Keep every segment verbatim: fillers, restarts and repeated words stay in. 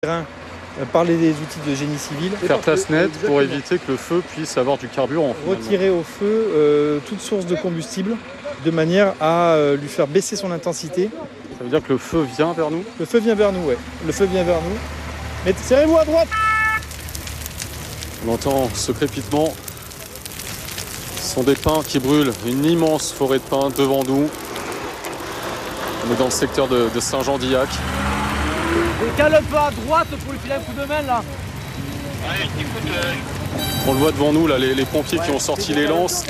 terrain par les outils de génie civil. Faire place nette pour éviter que le feu puisse avoir du carburant. Finalement. Retirer au feu euh, toute source de combustible de manière à euh, lui faire baisser son intensité. Ça veut dire que le feu vient vers nous ? Le feu vient vers nous, ouais. Le feu vient vers nous. Mais serrez-vous à droite. On entend ce crépitement. Ce sont des pins qui brûlent. Une immense forêt de pins devant nous. On est dans le secteur de, de Saint-Jean-d'Illac. Décale un peu à droite pour lui filer un coup de main là. Ouais, écoute, euh... On le voit devant nous là, les, les pompiers ouais, qui ont sorti les lances.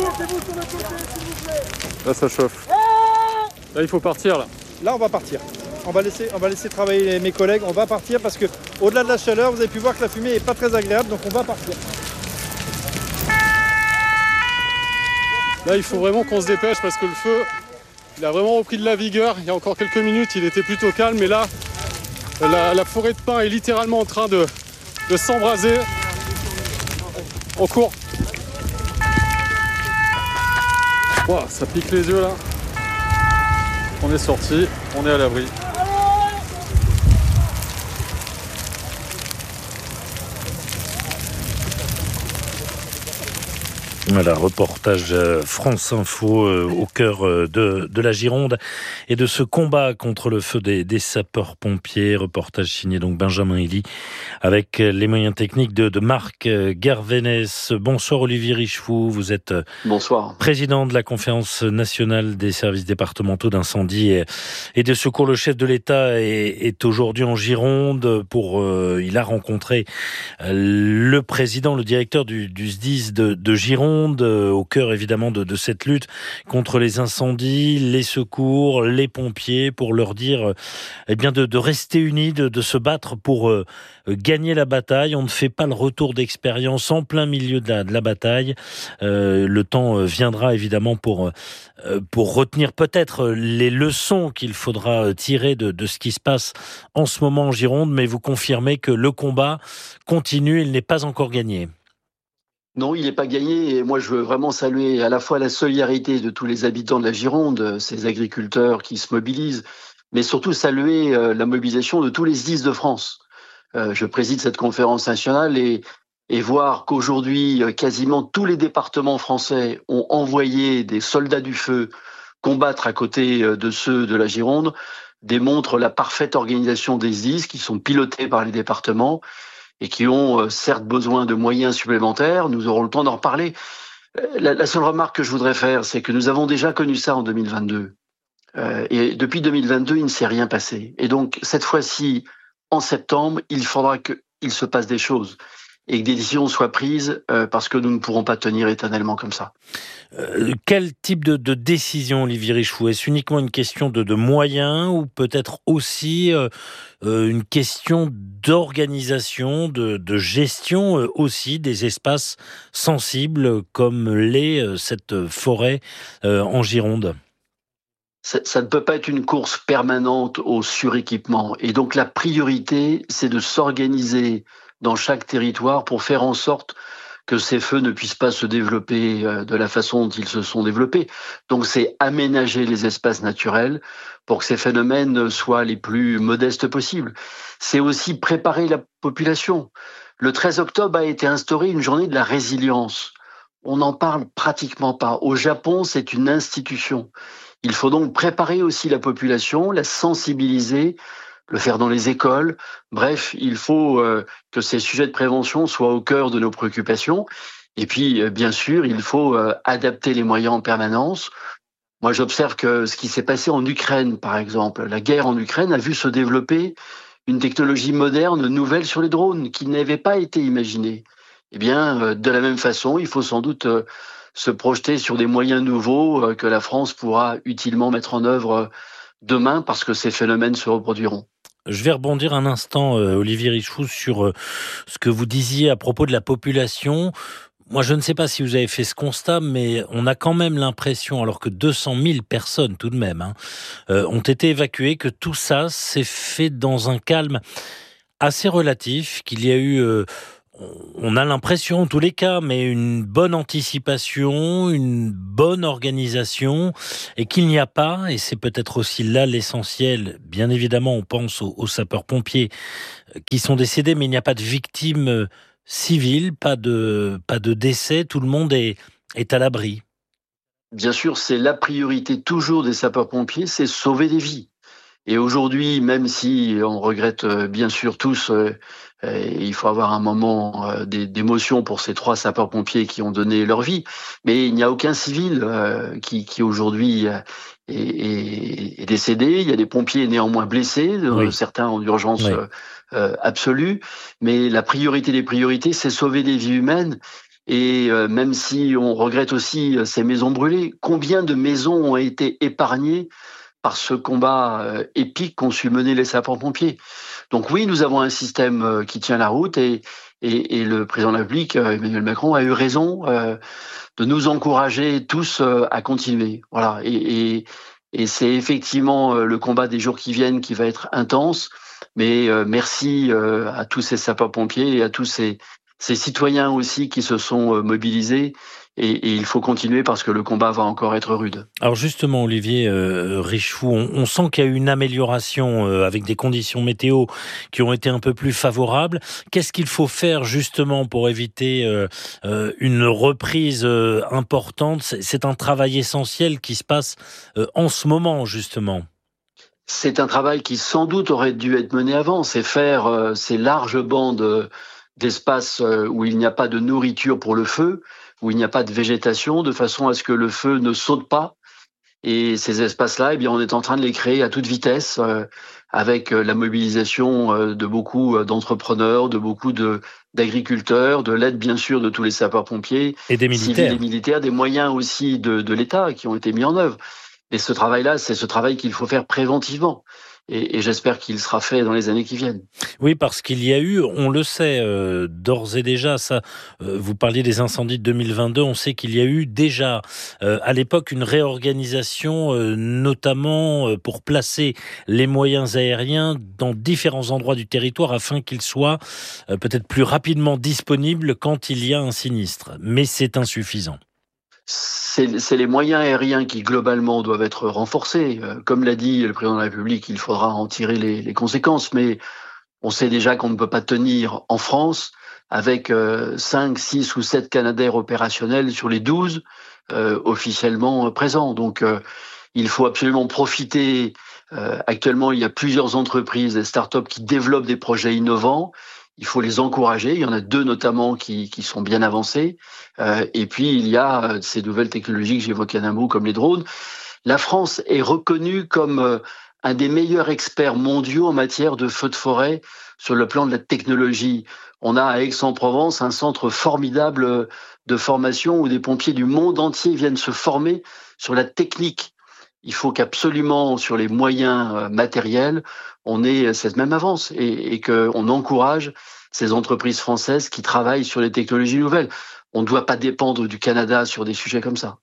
Là ça chauffe. Là il faut partir là. Là on va partir. On va laisser, on va laisser travailler mes collègues. On va partir parce que au-delà de la chaleur, vous avez pu voir que la fumée est pas très agréable, donc on va partir. Là il faut vraiment qu'on se dépêche parce que le feu, il a vraiment repris de la vigueur. Il y a encore quelques minutes, il était plutôt calme, mais là, la, la forêt de pins est littéralement en train de, de s'embraser. On court. Wow, ça pique les yeux là. On est sorti, on est à l'abri. Voilà, reportage France Info euh, au cœur de, de la Gironde et de ce combat contre le feu des, des sapeurs-pompiers. Reportage signé donc Benjamin Elie avec les moyens techniques de, de Marc Garvenès. Bonsoir Olivier Richefou, vous êtes Bonsoir. président de la Conférence nationale des services départementaux d'incendie et, et de secours. Le chef de l'État est, est aujourd'hui en Gironde pour, euh, il a rencontré le président, le directeur du, du S D I S de, de Gironde, au cœur évidemment de, de cette lutte contre les incendies, les secours, les pompiers, pour leur dire eh bien de, de rester unis, de, de se battre pour euh, gagner la bataille. On ne fait pas le retour d'expérience en plein milieu de la, de la bataille. Euh, le temps viendra évidemment pour euh, pour retenir peut-être les leçons qu'il faudra tirer de, de ce qui se passe en ce moment en Gironde, mais vous confirmez que le combat continue, il n'est pas encore gagné. Non, il n'est pas gagné et moi je veux vraiment saluer à la fois la solidarité de tous les habitants de la Gironde, ces agriculteurs qui se mobilisent, mais surtout saluer la mobilisation de tous les S D I S de France. Euh, je préside cette conférence nationale et, et voir qu'aujourd'hui quasiment tous les départements français ont envoyé des soldats du feu combattre à côté de ceux de la Gironde démontre la parfaite organisation des S D I S qui sont pilotés par les départements et qui ont euh, certes besoin de moyens supplémentaires, nous aurons le temps d'en reparler. La, la seule remarque que je voudrais faire, c'est que nous avons déjà connu ça en deux mille vingt-deux. Euh, et depuis deux mille vingt-deux, il ne s'est rien passé. Et donc, cette fois-ci, en septembre, il faudra qu'il se passe des choses et que des décisions soient prises euh, parce que nous ne pourrons pas tenir éternellement comme ça. Euh, quel type de, de décision, Olivier Richefou ? Est-ce uniquement une question de, de moyens ou peut-être aussi euh, euh, une question d'organisation, de, de gestion euh, aussi des espaces sensibles comme l'est euh, cette forêt euh, en Gironde ? Ça, ça ne peut pas être une course permanente au suréquipement. Et donc la priorité, c'est de s'organiser dans chaque territoire pour faire en sorte que ces feux ne puissent pas se développer de la façon dont ils se sont développés. Donc c'est aménager les espaces naturels pour que ces phénomènes soient les plus modestes possibles. C'est aussi préparer la population. Le treize octobre a été instaurée une journée de la résilience. On n'en parle pratiquement pas. Au Japon, c'est une institution. Il faut donc préparer aussi la population, la sensibiliser, le faire dans les écoles. Bref, il faut euh, que ces sujets de prévention soient au cœur de nos préoccupations. Et puis, euh, bien sûr, il faut euh, adapter les moyens en permanence. Moi, j'observe que ce qui s'est passé en Ukraine, par exemple, la guerre en Ukraine a vu se développer une technologie moderne, nouvelle sur les drones, qui n'avait pas été imaginée. Eh bien, euh, de la même façon, il faut sans doute euh, se projeter sur des moyens nouveaux euh, que la France pourra utilement mettre en œuvre euh, demain parce que ces phénomènes se reproduiront. Je vais rebondir un instant, euh, Olivier Richefou, sur euh, ce que vous disiez à propos de la population. Moi, je ne sais pas si vous avez fait ce constat, mais on a quand même l'impression, alors que deux cent mille personnes tout de même hein, euh, ont été évacuées, que tout ça s'est fait dans un calme assez relatif, qu'il y a eu... Euh, on a l'impression, en tous les cas, mais une bonne anticipation, une bonne organisation, et qu'il n'y a pas, et c'est peut-être aussi là l'essentiel, bien évidemment, on pense aux, aux sapeurs-pompiers qui sont décédés, mais il n'y a pas de victimes civiles, pas de, pas de décès, tout le monde est, est à l'abri. Bien sûr, c'est la priorité toujours des sapeurs-pompiers, c'est sauver des vies. Et aujourd'hui, même si on regrette bien sûr tous, euh, il faut avoir un moment euh, d'émotion pour ces trois sapeurs-pompiers qui ont donné leur vie, mais il n'y a aucun civil euh, qui, qui aujourd'hui est, est, est décédé. Il y a des pompiers néanmoins blessés, oui. certains en urgence oui. euh, absolue, mais la priorité des priorités, c'est sauver des vies humaines. Et euh, même si on regrette aussi ces maisons brûlées, combien de maisons ont été épargnées par ce combat euh, épique qu'ont su mener les sapeurs-pompiers. Donc oui, nous avons un système euh, qui tient la route et, et, et le président de la République, euh, Emmanuel Macron, a eu raison euh, de nous encourager tous euh, à continuer. Voilà. Et, et, et c'est effectivement euh, le combat des jours qui viennent qui va être intense. Mais euh, merci euh, à tous ces sapeurs-pompiers et à tous ces, ces citoyens aussi qui se sont euh, mobilisés. Et, et il faut continuer parce que le combat va encore être rude. Alors justement, Olivier euh, Richefou, on, on sent qu'il y a eu une amélioration euh, avec des conditions météo qui ont été un peu plus favorables. Qu'est-ce qu'il faut faire justement pour éviter euh, euh, une reprise euh, importante ? c'est, c'est un travail essentiel qui se passe euh, en ce moment, justement. C'est un travail qui sans doute aurait dû être mené avant. C'est faire euh, ces larges bandes d'espace euh, où il n'y a pas de nourriture pour le feu, où il n'y a pas de végétation, de façon à ce que le feu ne saute pas. Et ces espaces-là, eh bien, on est en train de les créer à toute vitesse, euh, avec la mobilisation euh, de beaucoup d'entrepreneurs, de beaucoup de, d'agriculteurs, de l'aide bien sûr de tous les sapeurs-pompiers, et des militaires, civils et militaires, des moyens aussi de, de l'État qui ont été mis en œuvre. Et ce travail-là, c'est ce travail qu'il faut faire préventivement. Et, et j'espère qu'il sera fait dans les années qui viennent. Oui, parce qu'il y a eu, on le sait, euh, d'ores et déjà, ça. Euh, vous parliez des incendies de deux mille vingt-deux, on sait qu'il y a eu déjà, euh, à l'époque, une réorganisation, euh, notamment euh, pour placer les moyens aériens dans différents endroits du territoire afin qu'ils soient euh, peut-être plus rapidement disponibles quand il y a un sinistre. Mais c'est insuffisant. C'est, c'est les moyens aériens qui, globalement, doivent être renforcés. Comme l'a dit le président de la République, il faudra en tirer les, les conséquences. Mais on sait déjà qu'on ne peut pas tenir en France avec euh, cinq, six ou sept Canadair opérationnels sur les douze euh, officiellement présents. Donc, euh, il faut absolument profiter. Euh, actuellement, il y a plusieurs entreprises, des startups qui développent des projets innovants. Il faut les encourager. Il y en a deux notamment qui, qui sont bien avancés. Euh, et puis, il y a ces nouvelles technologies que j'évoquais un mot, comme les drones. La France est reconnue comme euh, un des meilleurs experts mondiaux en matière de feux de forêt sur le plan de la technologie. On a à Aix-en-Provence un centre formidable de formation où des pompiers du monde entier viennent se former sur la technique. Il faut qu'absolument, sur les moyens matériels, on ait cette même avance et, et qu'on encourage ces entreprises françaises qui travaillent sur les technologies nouvelles. On ne doit pas dépendre du Canada sur des sujets comme ça.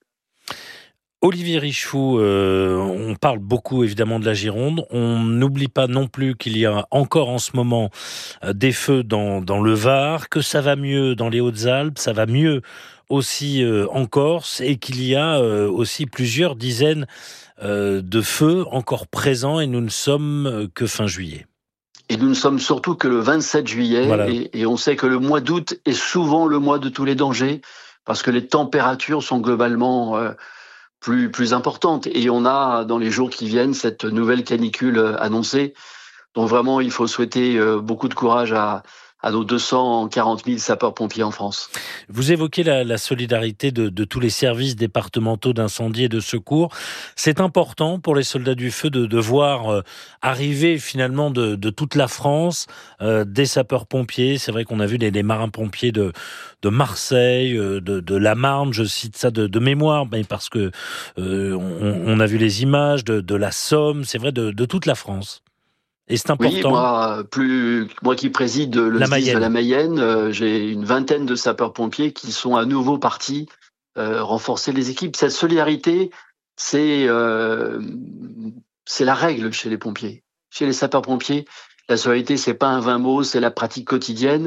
Olivier Richefou, euh, on parle beaucoup évidemment de la Gironde. On n'oublie pas non plus qu'il y a encore en ce moment euh, des feux dans, dans le Var, que ça va mieux dans les Hautes-Alpes, ça va mieux aussi euh, en Corse et qu'il y a euh, aussi plusieurs dizaines euh, de feux encore présents et nous ne sommes que fin juillet. Et nous ne sommes surtout que le vingt-sept juillet voilà. et, et on sait que le mois d'août est souvent le mois de tous les dangers parce que les températures sont globalement euh, plus, plus importantes. Et on a, dans les jours qui viennent, cette nouvelle canicule annoncée. Donc vraiment, il faut souhaiter euh, beaucoup de courage à, à nos deux cent quarante mille sapeurs-pompiers en France. Vous évoquez la, la solidarité de, de tous les services départementaux d'incendie et de secours. C'est important pour les soldats du feu de, de voir euh, arriver finalement de, de toute la France euh, des sapeurs-pompiers. C'est vrai qu'on a vu les, les marins-pompiers de, de Marseille, euh, de, de la Marne, je cite ça de, de mémoire, mais parce que euh, on, on a vu les images de, de la Somme, c'est vrai, de, de toute la France. Et c'est important. Oui, moi, plus, moi qui préside le S D I S de la Mayenne, euh, j'ai une vingtaine de sapeurs-pompiers qui sont à nouveau partis euh, renforcer les équipes. Cette solidarité, c'est, euh, c'est la règle chez les pompiers. Chez les sapeurs-pompiers, la solidarité, c'est pas un vain mot, c'est la pratique quotidienne.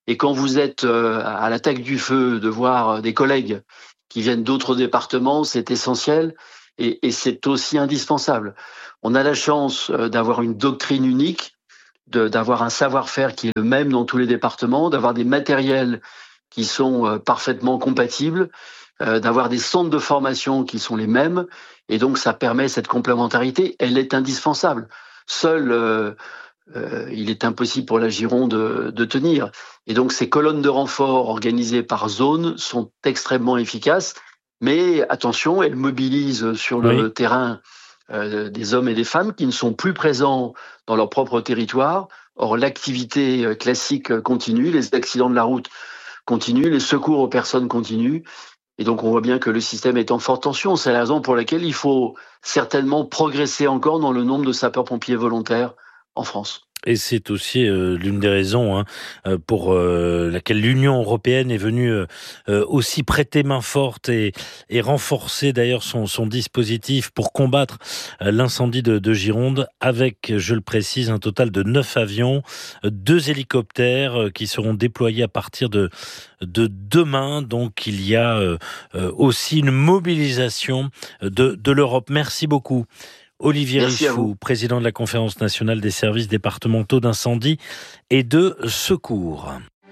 Et quand vous êtes euh, à l'attaque du feu, de voir des collègues qui viennent d'autres départements, c'est essentiel et, et c'est aussi indispensable. On a la chance d'avoir une doctrine unique, de, d'avoir un savoir-faire qui est le même dans tous les départements, d'avoir des matériels qui sont euh, parfaitement compatibles, euh, d'avoir des centres de formation qui sont les mêmes, et donc ça permet cette complémentarité, elle est indispensable. Seul, euh, euh, il est impossible pour la Gironde de, de tenir. Et donc ces colonnes de renfort organisées par zone sont extrêmement efficaces, mais attention, elles mobilisent sur le oui. terrain euh, des hommes et des femmes qui ne sont plus présents dans leur propre territoire. Or, l'activité classique continue, les accidents de la route continuent, les secours aux personnes continuent. Et donc, on voit bien que le système est en forte tension. C'est la raison pour laquelle il faut certainement progresser encore dans le nombre de sapeurs-pompiers volontaires en France. Et c'est aussi euh, l'une des raisons hein, pour euh, laquelle l'Union européenne est venue euh, aussi prêter main forte et, et renforcer d'ailleurs son, son dispositif pour combattre euh, l'incendie de, de Gironde avec, je le précise, un total de neuf avions, deux hélicoptères euh, qui seront déployés à partir de, de demain. Donc il y a euh, aussi une mobilisation de, de l'Europe. Merci beaucoup. Olivier Merci Richefou, président de la Conférence nationale des services départementaux d'incendie et de secours.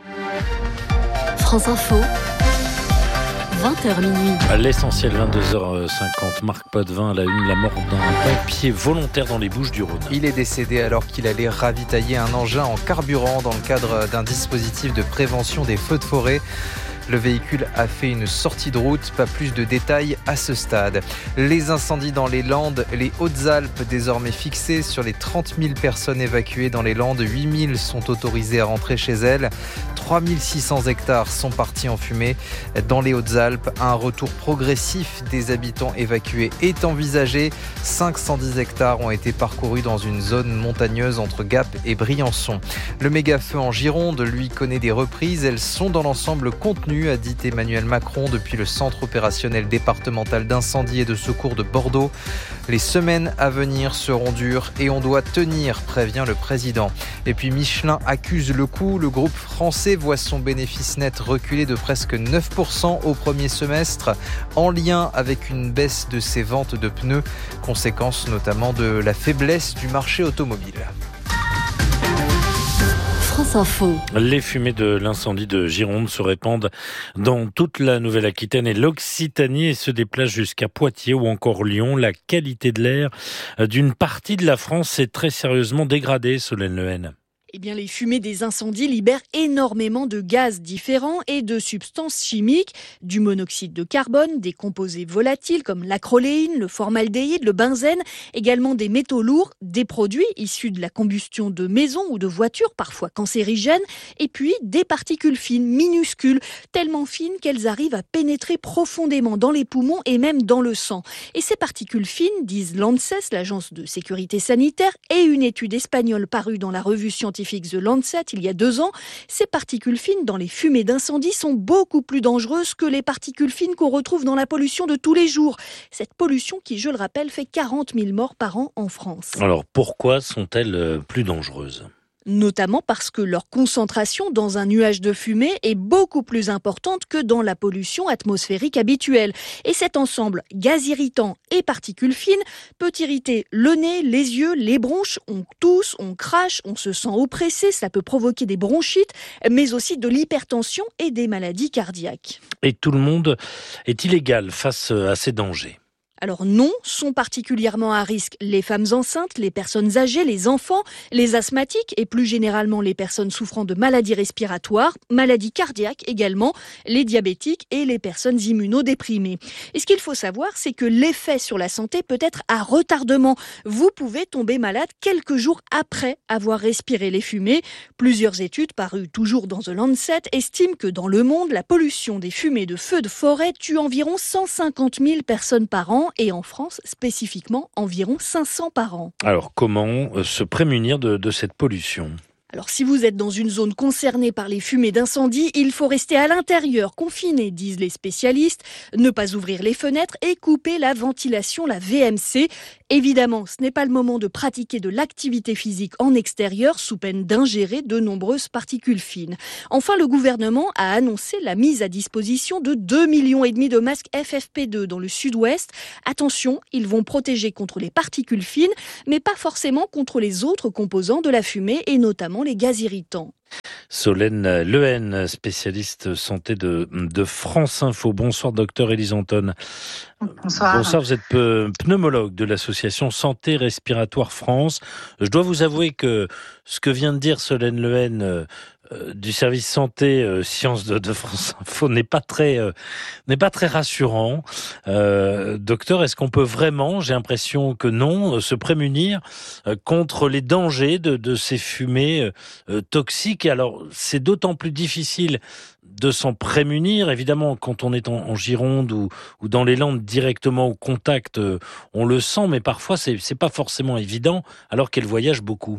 France Info, vingt heures minuit. À l'essentiel, vingt-deux heures cinquante. Marc Potvin à la une, la mort d'un pompier volontaire dans les Bouches-du-Rhône. Il est décédé alors qu'il allait ravitailler un engin en carburant dans le cadre d'un dispositif de prévention des feux de forêt. Le véhicule a fait une sortie de route, pas plus de détails à ce stade. Les incendies dans les Landes, les Hautes-Alpes désormais fixés sur les trente mille personnes évacuées dans les Landes, huit mille sont autorisées à rentrer chez elles. trois mille six cents hectares sont partis en fumée. Dans les Hautes-Alpes, un retour progressif des habitants évacués est envisagé. cinq cent dix hectares ont été parcourus dans une zone montagneuse entre Gap et Briançon. Le méga-feu en Gironde, lui, connaît des reprises. Elles sont dans l'ensemble contenues, a dit Emmanuel Macron depuis le centre opérationnel départemental d'incendie et de secours de Bordeaux. Les semaines à venir seront dures et on doit tenir, prévient le président. Et puis Michelin accuse le coup. Le groupe français voit son bénéfice net reculer de presque neuf pour cent au premier semestre, en lien avec une baisse de ses ventes de pneus, conséquence notamment de la faiblesse du marché automobile. France Info. Les fumées de l'incendie de Gironde se répandent dans toute la Nouvelle-Aquitaine et l'Occitanie et se déplacent jusqu'à Poitiers ou encore Lyon. La qualité de l'air d'une partie de la France s'est très sérieusement dégradée, Solène Lehen. Eh bien, les fumées des incendies libèrent énormément de gaz différents et de substances chimiques, du monoxyde de carbone, des composés volatiles comme l'acroléine, le formaldéhyde, le benzène, également des métaux lourds, des produits issus de la combustion de maisons ou de voitures, parfois cancérigènes, et puis des particules fines, minuscules, tellement fines qu'elles arrivent à pénétrer profondément dans les poumons et même dans le sang. Et ces particules fines, disent l'ANSES, l'agence de sécurité sanitaire, et une étude espagnole parue dans la revue scientifique The Lancet il y a deux ans, ces particules fines dans les fumées d'incendie sont beaucoup plus dangereuses que les particules fines qu'on retrouve dans la pollution de tous les jours. Cette pollution qui, je le rappelle, fait quarante mille morts par an en France. Alors pourquoi sont-elles plus dangereuses ? Notamment parce que leur concentration dans un nuage de fumée est beaucoup plus importante que dans la pollution atmosphérique habituelle. Et cet ensemble, gaz irritant et particules fines, peut irriter le nez, les yeux, les bronches. On tousse, on crache, on se sent oppressé, ça peut provoquer des bronchites, mais aussi de l'hypertension et des maladies cardiaques. Et tout le monde est illégal face à ces dangers. Alors non, sont particulièrement à risque les femmes enceintes, les personnes âgées, les enfants, les asthmatiques et plus généralement les personnes souffrant de maladies respiratoires, maladies cardiaques également, les diabétiques et les personnes immunodéprimées. Et ce qu'il faut savoir, c'est que l'effet sur la santé peut être à retardement. Vous pouvez tomber malade quelques jours après avoir respiré les fumées. Plusieurs études parues toujours dans The Lancet estiment que dans le monde, la pollution des fumées de feux de forêt tue environ cent cinquante mille personnes par an. Et en France, spécifiquement, environ cinq cents par an. Alors, comment se prémunir de, de cette pollution ? Alors si vous êtes dans une zone concernée par les fumées d'incendie, il faut rester à l'intérieur, confiné, disent les spécialistes, ne pas ouvrir les fenêtres et couper la ventilation, la V M C. Évidemment, ce n'est pas le moment de pratiquer de l'activité physique en extérieur sous peine d'ingérer de nombreuses particules fines. Enfin, le gouvernement a annoncé la mise à disposition de deux millions et demi de masques F F P deux dans le sud-ouest. Attention, ils vont protéger contre les particules fines, mais pas forcément contre les autres composants de la fumée et notamment les gaz irritants. Solène Lehen, spécialiste santé de, de France Info. Bonsoir, docteur Élise Anton. Bonsoir. Bonsoir, vous êtes pneumologue de l'association Santé Respiratoire France. Je dois vous avouer que ce que vient de dire Solène Lehen euh, euh, du service santé euh, sciences de, de France Info n'est pas très euh, n'est pas très rassurant. Euh, docteur, est-ce qu'on peut vraiment, j'ai l'impression que non, se prémunir euh, contre les dangers de, de ces fumées euh, toxiques? Et alors, c'est d'autant plus difficile de s'en prémunir, évidemment, quand on est en, en Gironde ou, ou dans les Landes directement au contact, euh, on le sent, mais parfois c'est, c'est pas forcément évident, alors qu'elle voyage beaucoup.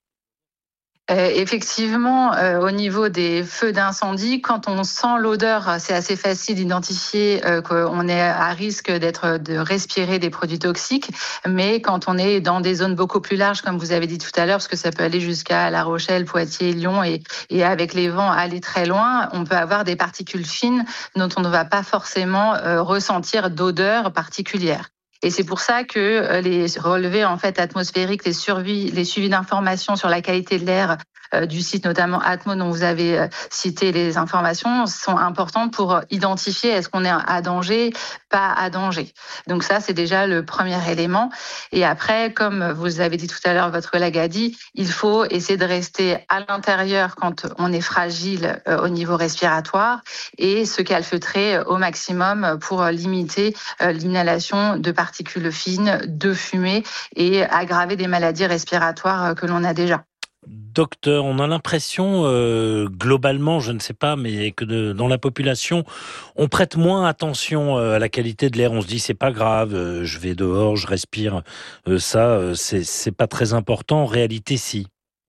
Euh, effectivement, euh, au niveau des feux d'incendie, quand on sent l'odeur, c'est assez facile d'identifier euh, qu'on est à risque d'être de respirer des produits toxiques. Mais quand on est dans des zones beaucoup plus larges, comme vous avez dit tout à l'heure, parce que ça peut aller jusqu'à La Rochelle, Poitiers, Lyon, et, et avec les vents aller très loin, on peut avoir des particules fines dont on ne va pas forcément euh, ressentir d'odeur particulière. Et c'est pour ça que les relevés en fait atmosphériques, les suivis, les suivis d'informations sur la qualité de l'air euh, du site, notamment Atmo, dont vous avez euh, cité les informations, sont importantes pour identifier est-ce qu'on est à danger, pas à danger. Donc ça, c'est déjà le premier élément. Et après, comme vous avez dit tout à l'heure, votre collègue a dit, il faut essayer de rester à l'intérieur quand on est fragile euh, au niveau respiratoire et se calfeutrer au maximum pour limiter euh, l'inhalation de particules fines, de fumée et aggraver des maladies respiratoires que l'on a déjà. Docteur, on a l'impression, euh, globalement, je ne sais pas, mais que de, dans la population, on prête moins attention euh, à la qualité de l'air. On se dit, c'est pas grave, euh, je vais dehors, je respire, euh, ça, euh, c'est, c'est pas très important. En réalité, si.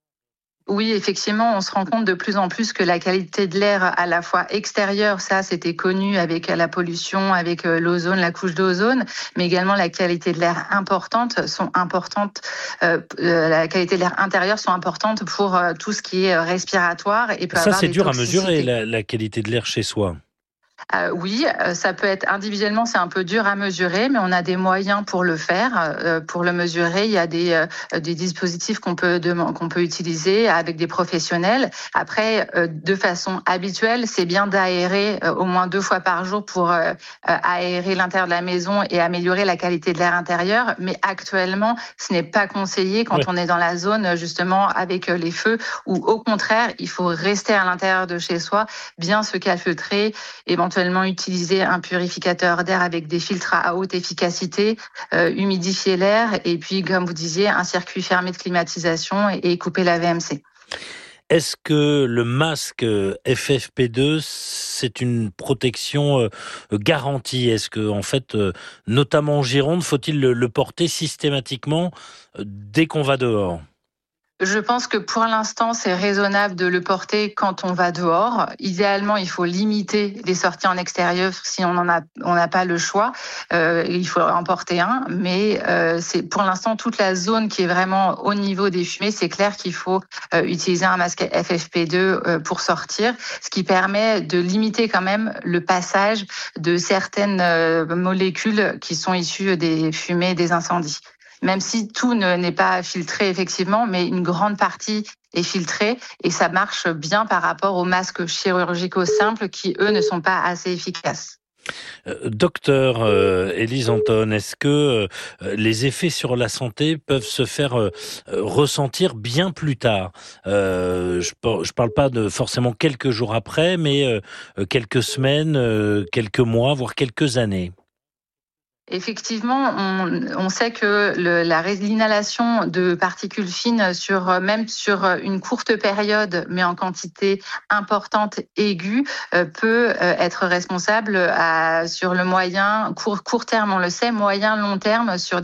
Oui, effectivement, on se rend compte de plus en plus que la qualité de l'air à la fois extérieure, ça c'était connu avec la pollution, avec l'ozone, la couche d'ozone, mais également la qualité de l'air importante sont importantes, euh, la qualité de l'air intérieur sont importantes pour euh, tout ce qui est respiratoire et peut ça, avoir c'est des dur toxicités. à mesurer, la, la qualité de l'air chez soi. Euh, oui, ça peut être individuellement, c'est un peu dur à mesurer, mais on a des moyens pour le faire. Euh, pour le mesurer, il y a des, euh, des dispositifs qu'on peut qu'on peut utiliser avec des professionnels. Après, euh, de façon habituelle, c'est bien d'aérer euh, au moins deux fois par jour pour euh, aérer l'intérieur de la maison et améliorer la qualité de l'air intérieur. Mais actuellement, ce n'est pas conseillé quand ouais. on est dans la zone justement avec les feux, ou au contraire, il faut rester à l'intérieur de chez soi, bien se calfeutrer, éventuellement utiliser un purificateur d'air avec des filtres à haute efficacité, euh, humidifier l'air et puis, comme vous disiez, un circuit fermé de climatisation et, et couper la V M C. Est-ce que le masque F F P deux, c'est une protection euh, garantie? Est-ce que, en fait, euh, notamment en Gironde, faut-il le, le porter systématiquement euh, dès qu'on va dehors? Je pense que pour l'instant, c'est raisonnable de le porter quand on va dehors. Idéalement, il faut limiter les sorties en extérieur si on en a, on n'a pas le choix. Euh, il faut en porter un, mais euh, c'est pour l'instant toute la zone qui est vraiment au niveau des fumées. C'est clair qu'il faut euh, utiliser un masque F F P deux euh, pour sortir, ce qui permet de limiter quand même le passage de certaines euh, molécules qui sont issues des fumées des incendies. Même si tout ne, n'est pas filtré effectivement, mais une grande partie est filtrée et ça marche bien par rapport aux masques chirurgicaux simples qui, eux, ne sont pas assez efficaces. Euh, docteur euh, Élise Anton, est-ce que euh, les effets sur la santé peuvent se faire euh, ressentir bien plus tard? euh, Je ne parle pas de forcément quelques jours après, mais euh, quelques semaines, euh, quelques mois, voire quelques années. Effectivement, on, on sait que le, la, l'inhalation de particules fines, sur, même sur une courte période, mais en quantité importante, aiguë, euh, peut euh, être responsable à, sur le moyen, court, court terme, on le sait, moyen, long terme, sur des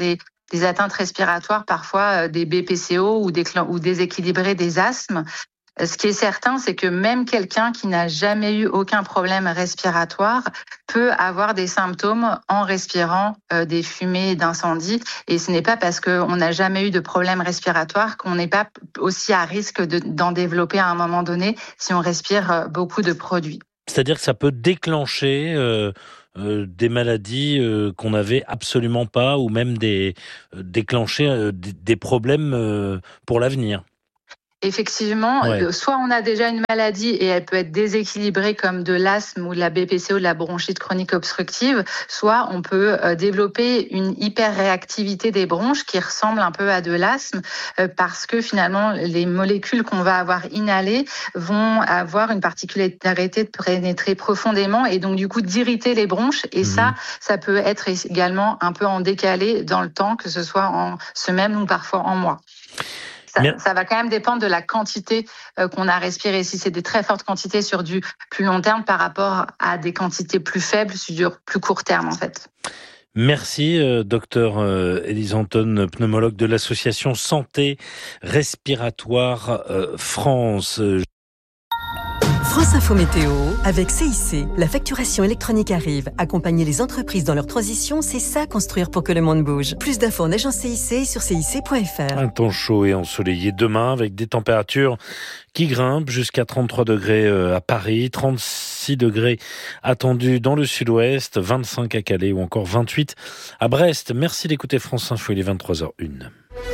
des atteintes respiratoires, parfois des B P C O ou, des, ou déséquilibrer des asthmes. Ce qui est certain, c'est que même quelqu'un qui n'a jamais eu aucun problème respiratoire peut avoir des symptômes en respirant euh, des fumées d'incendie. Et ce n'est pas parce qu'on n'a jamais eu de problème respiratoire qu'on n'est pas aussi à risque de, d'en développer à un moment donné si on respire beaucoup de produits. C'est-à-dire que ça peut déclencher euh, euh, des maladies euh, qu'on n'avait absolument pas, ou même des, euh, déclencher euh, des problèmes euh, pour l'avenir. Effectivement, ouais. Soit on a déjà une maladie et elle peut être déséquilibrée comme de l'asthme ou de la B P C O, de la bronchite chronique obstructive, soit on peut euh, développer une hyperréactivité des bronches qui ressemble un peu à de l'asthme euh, parce que finalement les molécules qu'on va avoir inhalées vont avoir une particularité de pénétrer profondément et donc du coup d'irriter les bronches et mmh. ça, ça peut être également un peu en décalé dans le temps, que ce soit en semaines ou parfois en mois. Ça, ça va quand même dépendre de la quantité euh, qu'on a respirée. Si c'est des très fortes quantités sur du plus long terme par rapport à des quantités plus faibles sur du plus court terme, en fait. Merci, euh, docteur euh, Élise Anton, pneumologue de l'association Santé Respiratoire euh, France. France Info Météo, avec C I C. La facturation électronique arrive. Accompagner les entreprises dans leur transition, c'est ça, construire pour que le monde bouge. Plus d'infos en agence C I C sur C I C point F R. Un temps chaud et ensoleillé demain, avec des températures qui grimpent jusqu'à trente-trois degrés à Paris, trente-six degrés attendus dans le sud-ouest, vingt-cinq à Calais ou encore vingt-huit à Brest. Merci d'écouter France Info, il est vingt-trois heures une.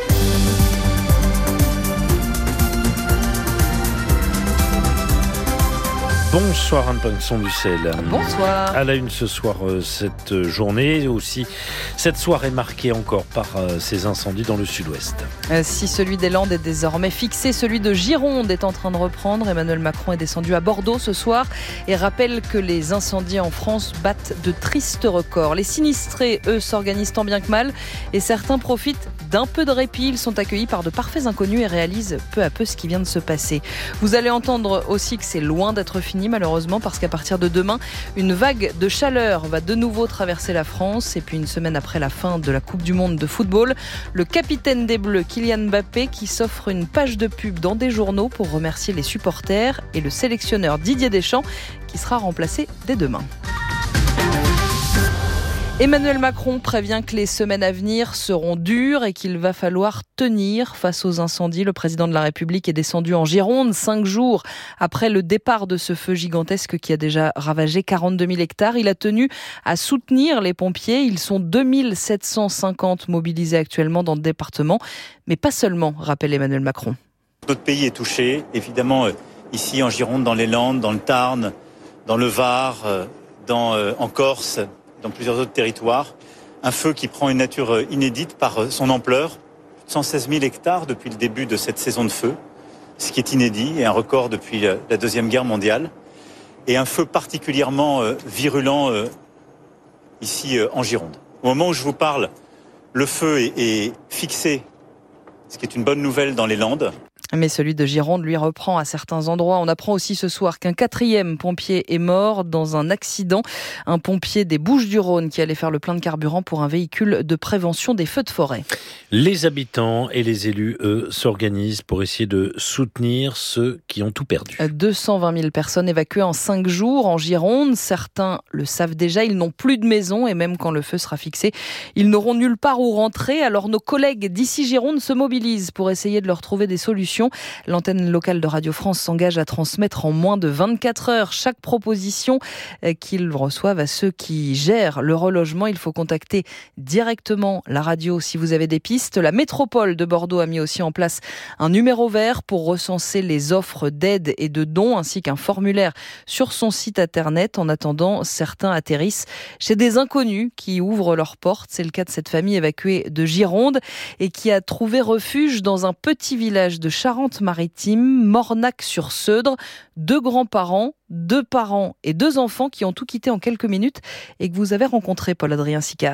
Bonsoir Anne Pinxon-Dussel. Bonsoir. À la une ce soir, euh, cette journée, aussi cette soirée marquée encore par euh, ces incendies dans le sud-ouest. Euh, si celui des Landes est désormais fixé, celui de Gironde est en train de reprendre. Emmanuel Macron est descendu à Bordeaux ce soir et rappelle que les incendies en France battent de tristes records. Les sinistrés, eux, s'organisent tant bien que mal et certains profitent d'un peu de répit. Ils sont accueillis par de parfaits inconnus et réalisent peu à peu ce qui vient de se passer. Vous allez entendre aussi que c'est loin d'être fini, malheureusement, parce qu'à partir de demain, une vague de chaleur va de nouveau traverser la France. Et puis une semaine après la fin de la Coupe du Monde de football, le capitaine des Bleus, Kylian Mbappé, qui s'offre une page de pub dans des journaux pour remercier les supporters, et le sélectionneur Didier Deschamps, qui sera remplacé dès demain. Emmanuel Macron prévient que les semaines à venir seront dures et qu'il va falloir tenir face aux incendies. Le président de la République est descendu en Gironde cinq jours après le départ de ce feu gigantesque qui a déjà ravagé quarante-deux mille hectares. Il a tenu à soutenir les pompiers. Ils sont deux mille sept cent cinquante mobilisés actuellement dans le département, mais pas seulement, rappelle Emmanuel Macron. Notre pays est touché, évidemment, ici en Gironde, dans les Landes, dans le Tarn, dans le Var, dans, euh, en Corse, dans plusieurs autres territoires. Un feu qui prend une nature inédite par son ampleur. cent seize mille hectares depuis le début de cette saison de feu, ce qui est inédit et un record depuis la Deuxième Guerre mondiale. Et un feu particulièrement virulent ici en Gironde. Au moment où je vous parle, le feu est, est fixé, ce qui est une bonne nouvelle dans les Landes. Mais celui de Gironde, lui, reprend à certains endroits. On apprend aussi ce soir qu'un quatrième pompier est mort dans un accident. Un pompier des Bouches-du-Rhône qui allait faire le plein de carburant pour un véhicule de prévention des feux de forêt. Les habitants et les élus, eux, s'organisent pour essayer de soutenir ceux qui ont tout perdu. deux cent vingt mille personnes évacuées en cinq jours en Gironde. Certains le savent déjà, ils n'ont plus de maison et même quand le feu sera fixé, ils n'auront nulle part où rentrer. Alors nos collègues d'ici Gironde se mobilisent pour essayer de leur trouver des solutions. L'antenne locale de Radio France s'engage à transmettre en moins de vingt-quatre heures chaque proposition qu'ils reçoivent à ceux qui gèrent le relogement. Il faut contacter directement la radio si vous avez des pistes. La métropole de Bordeaux a mis aussi en place un numéro vert pour recenser les offres d'aide et de dons ainsi qu'un formulaire sur son site internet. En attendant, certains atterrissent chez des inconnus qui ouvrent leurs portes. C'est le cas de cette famille évacuée de Gironde et qui a trouvé refuge dans un petit village de Charente-Maritime, Mornac-sur-Seudre. Deux grands-parents, deux parents et deux enfants qui ont tout quitté en quelques minutes et que vous avez rencontré, Paul-Adrien Sicard.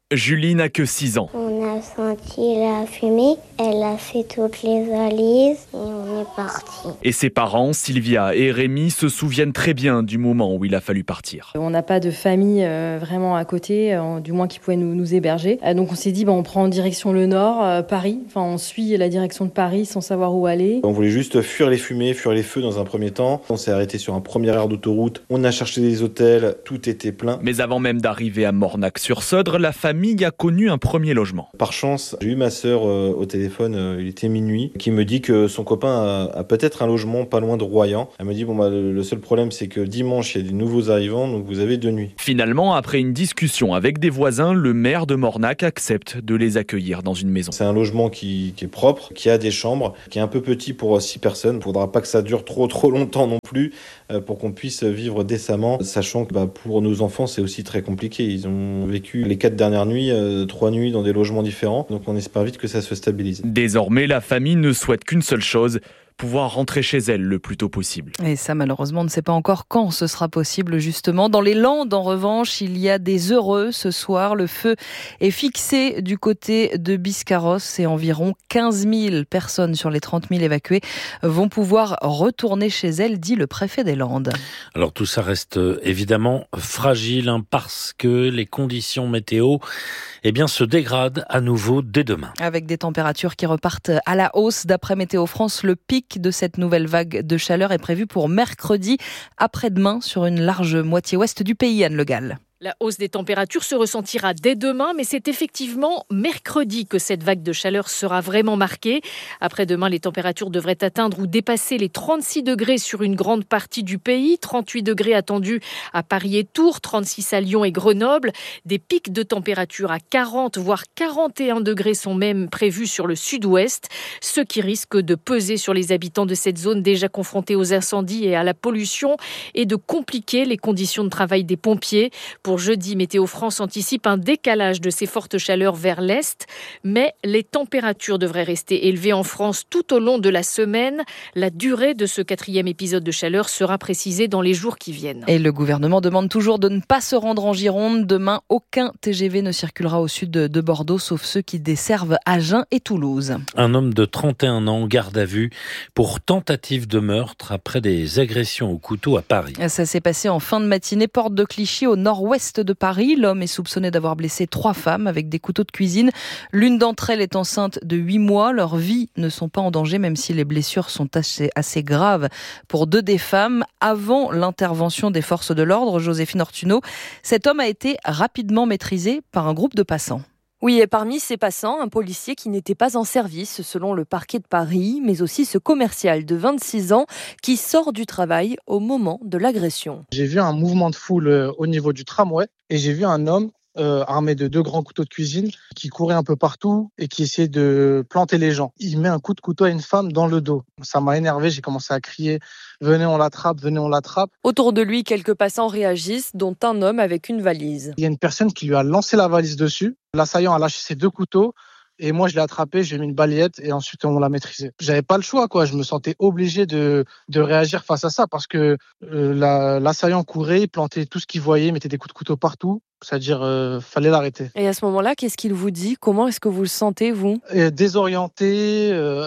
Julie n'a que six ans. On a senti la fumée, elle a fait toutes les valises et on est parti. Et ses parents, Sylvia et Rémi, se souviennent très bien du moment où il a fallu partir. On n'a pas de famille euh, vraiment à côté, euh, du moins qui pouvait nous, nous héberger. Euh, donc on s'est dit, bah, on prend en direction le nord, euh, Paris. Enfin, on suit la direction de Paris sans savoir où aller. On voulait juste fuir les fumées, fuir les feux dans un premier temps. On s'est arrêté sur un premier aire d'autoroute. On a cherché des hôtels, tout était plein. Mais avant même d'arriver à Mornac-sur-Sodre, la famille a connu un premier logement. Par chance, j'ai eu ma sœur euh, au téléphone, euh, il était minuit, qui me dit que son copain a, a peut-être un logement pas loin de Royan. Elle me dit, bon bah le, le seul problème c'est que dimanche il y a des nouveaux arrivants, donc vous avez deux nuits. Finalement, après une discussion avec des voisins, le maire de Mornac accepte de les accueillir dans une maison. C'est un logement qui, qui est propre, qui a des chambres, qui est un peu petit pour six personnes. Il ne faudra pas que ça dure trop trop longtemps non plus euh, pour qu'on puisse vivre décemment, sachant que bah, pour nos enfants c'est aussi très compliqué. Ils ont vécu les quatre dernières nuits, euh, trois nuits dans des logements différents, donc on espère vite que ça se stabilise. Désormais, la famille ne souhaite qu'une seule chose, pouvoir rentrer chez elle le plus tôt possible. Et ça, malheureusement, on ne sait pas encore quand ce sera possible, justement. Dans les Landes, en revanche, il y a des heureux ce soir. Le feu est fixé du côté de Biscarrosse et environ quinze mille personnes sur les trente mille évacuées vont pouvoir retourner chez elles, dit le préfet des Landes. Alors tout ça reste évidemment fragile hein, parce que les conditions météo eh bien, se dégradent à nouveau dès demain. Avec des températures qui repartent à la hausse. D'après Météo France, le pic de cette nouvelle vague de chaleur est prévu pour mercredi, après-demain, sur une large moitié ouest du pays, Anne Le Gall. La hausse des températures se ressentira dès demain, mais c'est effectivement mercredi que cette vague de chaleur sera vraiment marquée. Après-demain, les températures devraient atteindre ou dépasser les trente-six degrés sur une grande partie du pays. trente-huit degrés attendus à Paris et Tours, trente-six à Lyon et Grenoble. Des pics de température à quarante, voire quarante et un degrés sont même prévus sur le sud-ouest, ce qui risque de peser sur les habitants de cette zone déjà confrontés aux incendies et à la pollution et de compliquer les conditions de travail des pompiers. Pour jeudi, Météo France anticipe un décalage de ces fortes chaleurs vers l'est, mais les températures devraient rester élevées en France tout au long de la semaine. La durée de ce quatrième épisode de chaleur sera précisée dans les jours qui viennent. Et le gouvernement demande toujours de ne pas se rendre en Gironde. Demain, aucun T G V ne circulera au sud de Bordeaux, sauf ceux qui desservent Agen et Toulouse. Un homme de trente et un ans, garde à vue pour tentative de meurtre après des agressions au couteau à Paris. Ça s'est passé en fin de matinée, porte de Clichy, au nord-ouest de Paris. L'homme est soupçonné d'avoir blessé trois femmes avec des couteaux de cuisine. L'une d'entre elles est enceinte de huit mois. Leurs vies ne sont pas en danger, même si les blessures sont assez, assez graves pour deux des femmes. Avant l'intervention des forces de l'ordre, Joséphine Ortuno, cet homme a été rapidement maîtrisé par un groupe de passants. Oui, et parmi ces passants, un policier qui n'était pas en service selon le parquet de Paris, mais aussi ce commercial de vingt-six ans qui sort du travail au moment de l'agression. J'ai vu un mouvement de foule au niveau du tramway et j'ai vu un homme euh, armé de deux grands couteaux de cuisine qui courait un peu partout et qui essayait de planter les gens. Il met un coup de couteau à une femme dans le dos. Ça m'a énervé, j'ai commencé à crier « Venez, on l'attrape, venez, on l'attrape ». Autour de lui, quelques passants réagissent, dont un homme avec une valise. Il y a une personne qui lui a lancé la valise dessus. L'assaillant a lâché ses deux couteaux et moi je l'ai attrapé, j'ai mis une balayette et ensuite on l'a maîtrisé. J'avais pas le choix, quoi. Je me sentais obligé de, de réagir face à ça parce que euh, la, l'assaillant courait, plantait tout ce qu'il voyait, mettait des coups de couteau partout. C'est-à-dire, euh, fallait l'arrêter. Et à ce moment-là, qu'est-ce qu'il vous dit ? Comment est-ce que vous le sentez, vous ? Et désorienté, euh,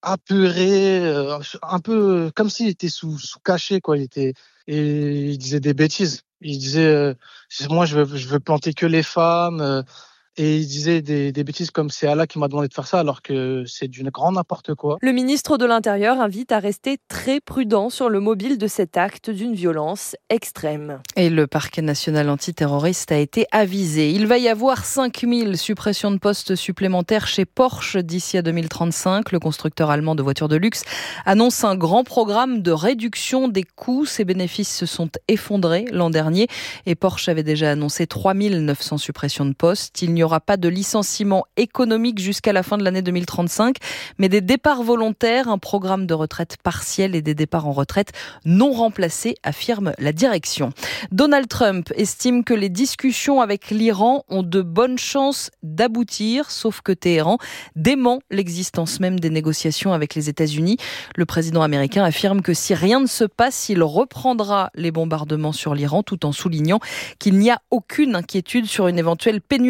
apeuré, euh, un peu comme s'il était sous, sous cachet, quoi. Il était, et il disait des bêtises. Il disait, euh, moi, je veux, je veux planter que les femmes. Euh, Et il disait des, des bêtises comme c'est Allah qui m'a demandé de faire ça alors que c'est du grand n'importe quoi. Le ministre de l'Intérieur invite à rester très prudent sur le mobile de cet acte d'une violence extrême. Et le parquet national antiterroriste a été avisé. Il va y avoir cinq mille suppressions de postes supplémentaires chez Porsche d'ici à deux mille trente-cinq. Le constructeur allemand de voitures de luxe annonce un grand programme de réduction des coûts. Ses bénéfices se sont effondrés l'an dernier et Porsche avait déjà annoncé trois mille neuf cents suppressions de postes. Il n'y aura pas de licenciement économique jusqu'à la fin de l'année deux mille trente-cinq, mais des départs volontaires, un programme de retraite partielle et des départs en retraite non remplacés, affirme la direction. Donald Trump estime que les discussions avec l'Iran ont de bonnes chances d'aboutir, sauf que Téhéran dément l'existence même des négociations avec les États-Unis. Le président américain affirme que si rien ne se passe, il reprendra les bombardements sur l'Iran, tout en soulignant qu'il n'y a aucune inquiétude sur une éventuelle pénurie de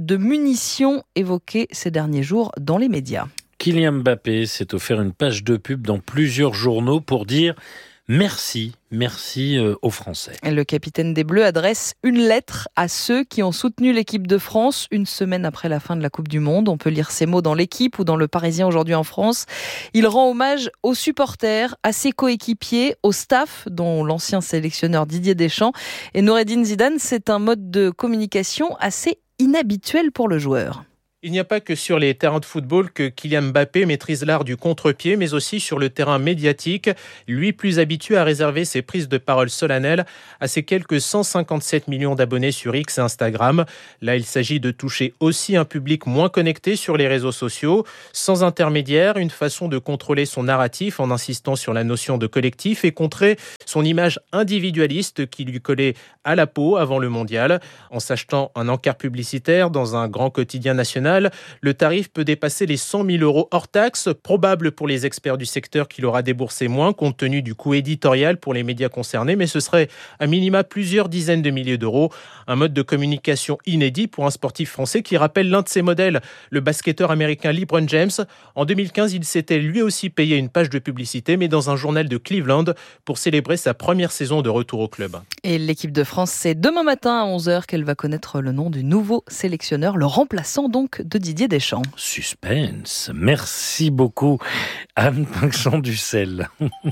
de munitions évoqué ces derniers jours dans les médias. Kylian Mbappé s'est offert une page de pub dans plusieurs journaux pour dire merci, merci aux Français. Le capitaine des Bleus adresse une lettre à ceux qui ont soutenu l'équipe de France une semaine après la fin de la Coupe du Monde. On peut lire ces mots dans l'Équipe ou dans Le Parisien aujourd'hui en France. Il rend hommage aux supporters, à ses coéquipiers, au staff, dont l'ancien sélectionneur Didier Deschamps. Et Noureddine Zidane, c'est un mode de communication assez inhabituel pour le joueur. Il n'y a pas que sur les terrains de football que Kylian Mbappé maîtrise l'art du contre-pied, mais aussi sur le terrain médiatique. Lui, plus habitué à réserver ses prises de parole solennelles à ses quelques cent cinquante-sept millions d'abonnés sur X et Instagram. Là, il s'agit de toucher aussi un public moins connecté sur les réseaux sociaux. Sans intermédiaire, une façon de contrôler son narratif en insistant sur la notion de collectif et contrer son image individualiste qui lui collait à la peau avant le mondial. En s'achetant un encart publicitaire dans un grand quotidien national, le tarif peut dépasser les cent mille euros hors taxes, probable pour les experts du secteur qu'il aura déboursé moins compte tenu du coût éditorial pour les médias concernés, mais ce serait à minima plusieurs dizaines de milliers d'euros. Un mode de communication inédit pour un sportif français qui rappelle l'un de ses modèles, le basketteur américain LeBron James. En deux mille quinze, il s'était lui aussi payé une page de publicité, mais dans un journal de Cleveland pour célébrer sa première saison de retour au club. Et l'équipe de France, c'est demain matin à onze heures qu'elle va connaître le nom du nouveau sélectionneur, le remplaçant donc de Didier Deschamps. Suspense. Merci beaucoup, Anne Pinchon-Dussel.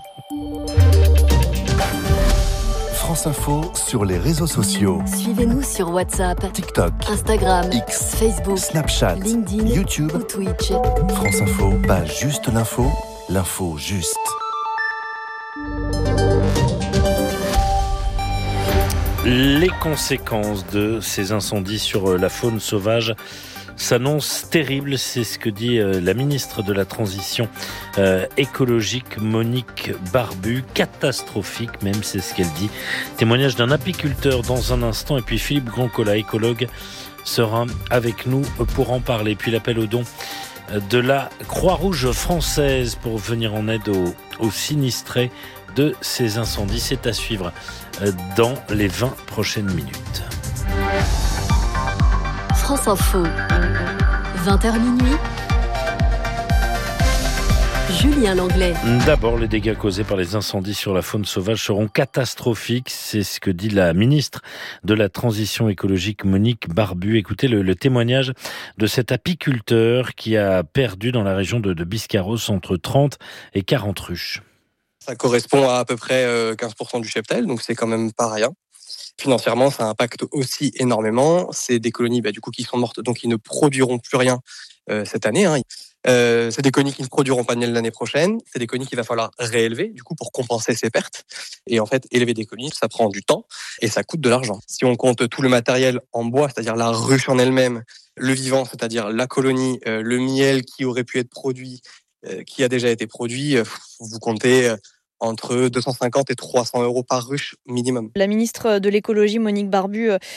France Info sur les réseaux sociaux. Suivez-nous sur WhatsApp, TikTok, Instagram, X, Facebook, Snapchat, LinkedIn, YouTube ou Twitch. France Info, pas juste l'info, l'info juste. Les conséquences de ces incendies sur la faune sauvage s'annonce terrible, c'est ce que dit la ministre de la Transition euh, écologique Monique Barbu, catastrophique même, c'est ce qu'elle dit. Témoignage d'un apiculteur dans un instant, et puis Philippe Grandcola, écologue, sera avec nous pour en parler. Puis l'appel aux dons de la Croix-Rouge française pour venir en aide aux, aux sinistrés de ces incendies. C'est à suivre dans les vingt prochaines minutes. France Info, vingt heures minuit. Julien Langlais. D'abord, les dégâts causés par les incendies sur la faune sauvage seront catastrophiques. C'est ce que dit la ministre de la Transition écologique Monique Barbu. Écoutez le, le témoignage de cet apiculteur qui a perdu dans la région de, de Biscarrosse entre trente et quarante ruches. Ça correspond à à peu près quinze pour cent du cheptel, donc c'est quand même pas rien. Financièrement, ça impacte aussi énormément. C'est des colonies bah, du coup qui sont mortes, donc ils ne produiront plus rien euh, cette année. Hein. Euh, c'est des colonies qui ne produiront pas de miel l'année prochaine. C'est des colonies qu'il va falloir réélever du coup pour compenser ces pertes. Et en fait, élever des colonies, ça prend du temps et ça coûte de l'argent. Si on compte tout le matériel en bois, c'est-à-dire la ruche en elle-même, le vivant, c'est-à-dire la colonie, euh, le miel qui aurait pu être produit, euh, qui a déjà été produit, euh, vous comptez euh, entre deux cent cinquante et trois cents euros par ruche minimum. La ministre de l'écologie, Monique Barbu, euh,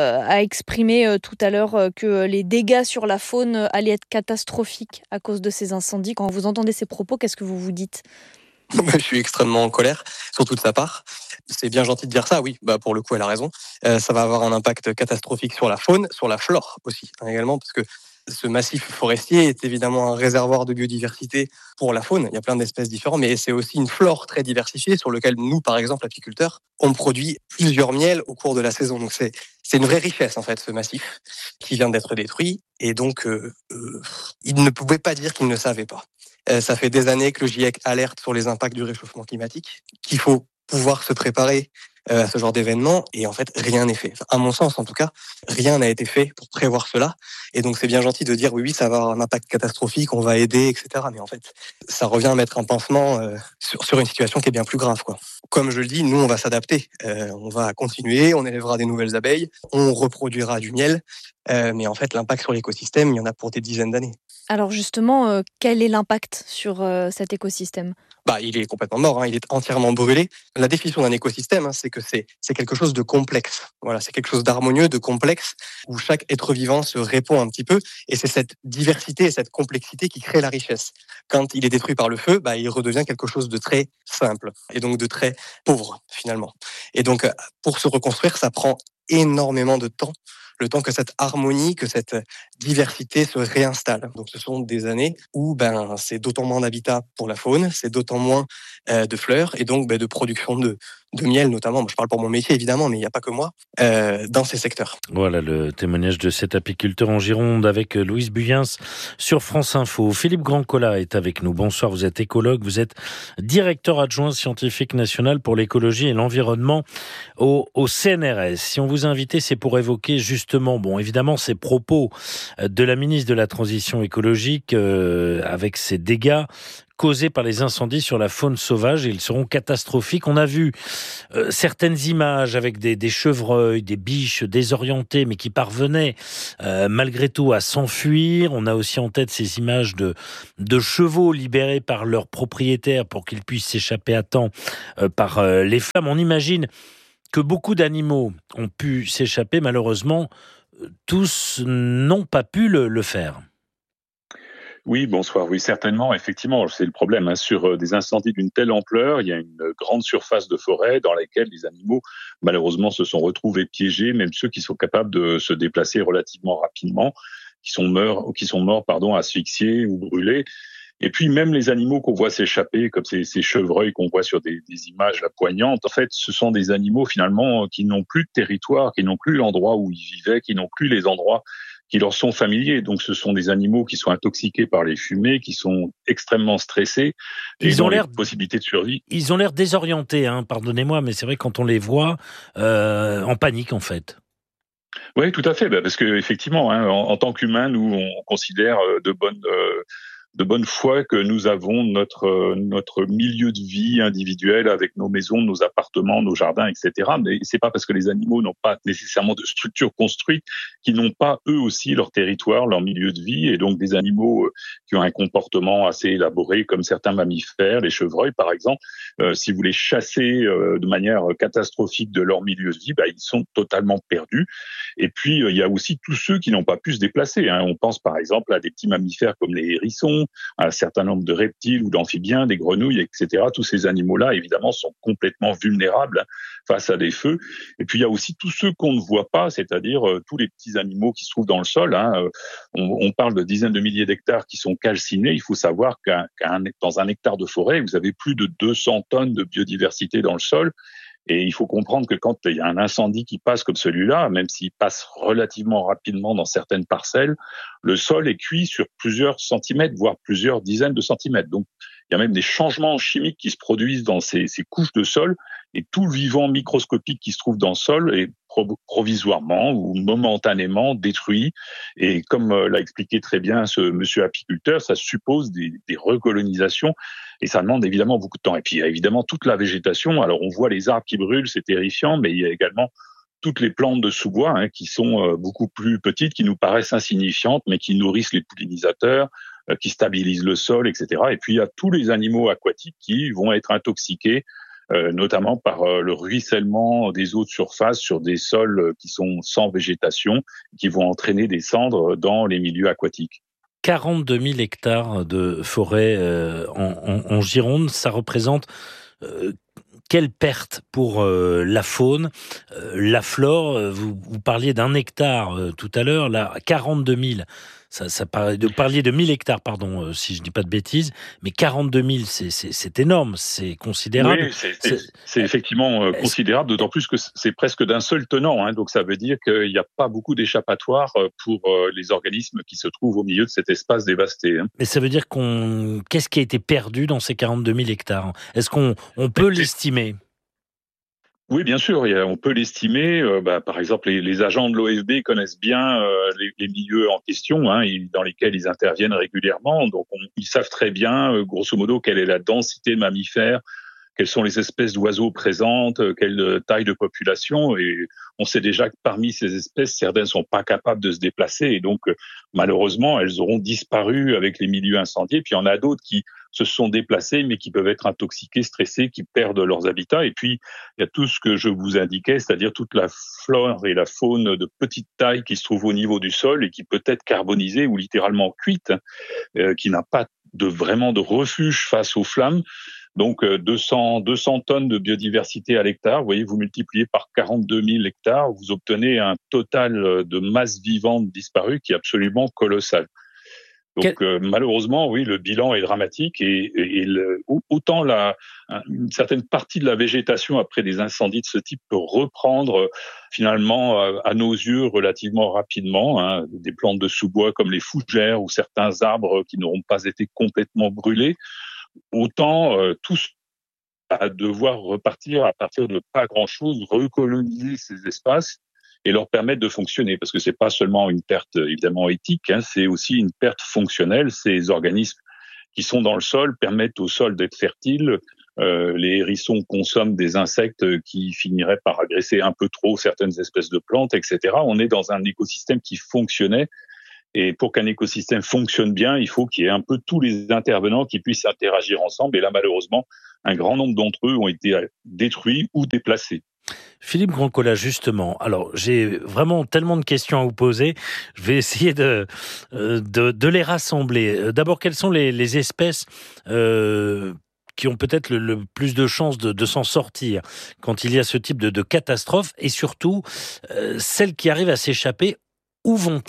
a exprimé euh, tout à l'heure euh, que les dégâts sur la faune euh, allaient être catastrophiques à cause de ces incendies. Quand vous entendez ces propos, qu'est-ce que vous vous dites ? Je suis extrêmement en colère, surtout de sa part. C'est bien gentil de dire ça, oui, bah pour le coup, elle a raison. Euh, ça va avoir un impact catastrophique sur la faune, sur la flore aussi, hein, également, parce que ce massif forestier est évidemment un réservoir de biodiversité pour la faune. Il y a plein d'espèces différentes, mais c'est aussi une flore très diversifiée sur laquelle nous, par exemple, apiculteurs, on produit plusieurs miels au cours de la saison. Donc c'est, c'est une vraie richesse, en fait, ce massif qui vient d'être détruit. Et donc, euh, euh, il ne pouvait pas dire qu'il ne savait pas. Euh, ça fait des années que le GIEC alerte sur les impacts du réchauffement climatique, qu'il faut pouvoir se préparer à ce genre d'événement, et en fait rien n'est fait. Enfin, à mon sens en tout cas, rien n'a été fait pour prévoir cela, et donc c'est bien gentil de dire oui oui ça va avoir un impact catastrophique, on va aider, et cetera. Mais en fait ça revient à mettre un pansement euh, sur, sur une situation qui est bien plus grave, quoi. Comme je le dis, nous on va s'adapter, euh, on va continuer, on élèvera des nouvelles abeilles, on reproduira du miel, euh, mais en fait l'impact sur l'écosystème il y en a pour des dizaines d'années. Alors justement, euh, quel est l'impact sur euh, cet écosystème ? Bah, il est complètement mort, hein, il est entièrement brûlé. La définition d'un écosystème, hein, c'est que c'est, c'est quelque chose de complexe. Voilà, c'est quelque chose d'harmonieux, de complexe, où chaque être vivant se répond un petit peu, et c'est cette diversité et cette complexité qui crée la richesse. Quand il est détruit par le feu, bah, il redevient quelque chose de très simple, et donc de très pauvre, finalement. Et donc, pour se reconstruire, ça prend énormément de temps le temps que cette harmonie, que cette diversité se réinstalle. Donc ce sont des années où ben, c'est d'autant moins d'habitat pour la faune, c'est d'autant moins euh, de fleurs et donc ben, de production de, de miel notamment. Moi, je parle pour mon métier évidemment, mais il n'y a pas que moi, euh, dans ces secteurs. Voilà le témoignage de cet apiculteur en Gironde avec Louise Buyens sur France Info. Philippe Grandcola est avec nous. Bonsoir, vous êtes écologue, vous êtes directeur adjoint scientifique national pour l'écologie et l'environnement au, au C N R S. Si on vous a invité, c'est pour évoquer justement, bon, évidemment, ces propos de la ministre de la Transition écologique euh, avec ces dégâts causés par les incendies sur la faune sauvage, et ils seront catastrophiques. On a vu euh, certaines images avec des, des chevreuils, des biches désorientées, mais qui parvenaient euh, malgré tout à s'enfuir. On a aussi en tête ces images de, de chevaux libérés par leurs propriétaires pour qu'ils puissent s'échapper à temps euh, par euh, les flammes. On imagine que beaucoup d'animaux ont pu s'échapper. Malheureusement, tous n'ont pas pu le, le faire. Oui, bonsoir. Oui, certainement. Effectivement, c'est le problème. Hein. Sur des incendies d'une telle ampleur, il y a une grande surface de forêt dans laquelle les animaux, malheureusement, se sont retrouvés piégés, même ceux qui sont capables de se déplacer relativement rapidement, qui sont morts, qui sont morts, pardon, asphyxiés ou brûlés. Et puis même les animaux qu'on voit s'échapper, comme ces, ces chevreuils qu'on voit sur des, des images là, poignantes, en fait, ce sont des animaux finalement qui n'ont plus de territoire, qui n'ont plus l'endroit où ils vivaient, qui n'ont plus les endroits qui leur sont familiers. Donc ce sont des animaux qui sont intoxiqués par les fumées, qui sont extrêmement stressés. Et ils ont l'air possibilités de survie. Ils ont l'air désorientés, hein, pardonnez-moi, mais c'est vrai quand on les voit euh, en panique en fait. Oui, tout à fait, parce que effectivement, hein, en, en tant qu'humains, nous on considère de bonnes euh, de bonne foi que nous avons notre notre milieu de vie individuel avec nos maisons, nos appartements, nos jardins, et cetera. Mais c'est pas parce que les animaux n'ont pas nécessairement de structure construite qu'ils n'ont pas eux aussi leur territoire, leur milieu de vie, et donc des animaux qui ont un comportement assez élaboré, comme certains mammifères, les chevreuils par exemple. Euh, si vous les chassez euh, de manière catastrophique de leur milieu de vie, bah, ils sont totalement perdus. Et puis euh, il y a aussi tous ceux qui n'ont pas pu se déplacer. Hein. On pense par exemple à des petits mammifères comme les hérissons, un certain nombre de reptiles ou d'amphibiens, des grenouilles, et cetera. Tous ces animaux-là, évidemment, sont complètement vulnérables face à des feux. Et puis, il y a aussi tous ceux qu'on ne voit pas, c'est-à-dire euh, tous les petits animaux qui se trouvent dans le sol. Hein. On, on parle de dizaines de milliers d'hectares qui sont calcinés. Il faut savoir qu'un, qu'un, dans un hectare de forêt, vous avez plus de deux cents tonnes de biodiversité dans le sol. Et il faut comprendre que quand il y a un incendie qui passe comme celui-là, même s'il passe relativement rapidement dans certaines parcelles, le sol est cuit sur plusieurs centimètres, voire plusieurs dizaines de centimètres. Donc, il y a même des changements chimiques qui se produisent dans ces, ces couches de sol, et tout le vivant microscopique qui se trouve dans le sol est provisoirement ou momentanément détruit. Et comme l'a expliqué très bien ce monsieur apiculteur, ça suppose des, des recolonisations et ça demande évidemment beaucoup de temps. Et puis il y a évidemment toute la végétation. Alors on voit les arbres qui brûlent, c'est terrifiant, mais il y a également toutes les plantes de sous-bois hein, qui sont euh, beaucoup plus petites, qui nous paraissent insignifiantes, mais qui nourrissent les pollinisateurs, euh, qui stabilisent le sol, et cetera. Et puis il y a tous les animaux aquatiques qui vont être intoxiqués, Euh, notamment par euh, le ruissellement des eaux de surface sur des sols euh, qui sont sans végétation, qui vont entraîner des cendres dans les milieux aquatiques. quarante-deux mille hectares de forêt euh, en, en, en Gironde, ça représente euh, quelle perte pour euh, la faune, euh, la flore. Vous, vous parliez d'un hectare euh, tout à l'heure, là, quarante-deux mille. Ça, ça paraît, de parliez de mille hectares, pardon, euh, si je dis pas de bêtises, mais quarante-deux mille, c'est, c'est, c'est énorme, c'est considérable. Oui, c'est, c'est, c'est, c'est effectivement euh, considérable, d'autant plus que c'est presque d'un seul tenant, hein, donc ça veut dire qu'il n'y a pas beaucoup d'échappatoires pour euh, les organismes qui se trouvent au milieu de cet espace dévasté. Hein. Mais ça veut dire qu'on, qu'est-ce qui a été perdu dans ces quarante-deux mille hectares? Est-ce qu'on on peut mais l'estimer? Oui, bien sûr, on peut l'estimer. Euh, bah, par exemple, les, les agents de l'O F B connaissent bien euh, les, les milieux en question, hein, dans lesquels ils interviennent régulièrement. Donc, on, ils savent très bien, euh, grosso modo, quelle est la densité de mammifères, quelles sont les espèces d'oiseaux présentes, quelle taille de population. Et on sait déjà que parmi ces espèces, certaines ne sont pas capables de se déplacer. Et donc, malheureusement, elles auront disparu avec les milieux incendiés. Puis, il y en a d'autres qui se sont déplacés, mais qui peuvent être intoxiqués, stressés, qui perdent leurs habitats. Et puis, il y a tout ce que je vous indiquais, c'est-à-dire toute la flore et la faune de petite taille qui se trouve au niveau du sol et qui peut être carbonisée ou littéralement cuite, euh, qui n'a pas de vraiment de refuge face aux flammes. Donc deux cents, deux cents tonnes de biodiversité à l'hectare. Vous voyez, vous multipliez par quarante-deux mille hectares, vous obtenez un total de masse vivante disparue qui est absolument colossal. Donc Quel... euh, malheureusement, oui, le bilan est dramatique et, et, et le, autant la, une certaine partie de la végétation après des incendies de ce type peut reprendre euh, finalement à, à nos yeux relativement rapidement, hein, des plantes de sous-bois comme les fougères ou certains arbres qui n'auront pas été complètement brûlés, autant euh, tous à devoir repartir à partir de pas grand-chose, recoloniser ces espaces et leur permettre de fonctionner, parce que c'est pas seulement une perte évidemment éthique, hein, c'est aussi une perte fonctionnelle. Ces organismes qui sont dans le sol permettent au sol d'être fertile. Euh, les hérissons consomment des insectes qui finiraient par agresser un peu trop certaines espèces de plantes, et cetera. On est dans un écosystème qui fonctionnait, et pour qu'un écosystème fonctionne bien, il faut qu'il y ait un peu tous les intervenants qui puissent interagir ensemble. Et là, malheureusement, un grand nombre d'entre eux ont été détruits ou déplacés. Philippe Grandcola, justement, alors j'ai vraiment tellement de questions à vous poser, je vais essayer de, de, de les rassembler. D'abord, quelles sont les, les espèces euh, qui ont peut-être le, le plus de chances de, de s'en sortir quand il y a ce type de, de catastrophe, et surtout, euh, celles qui arrivent à s'échapper, où vont-elles ?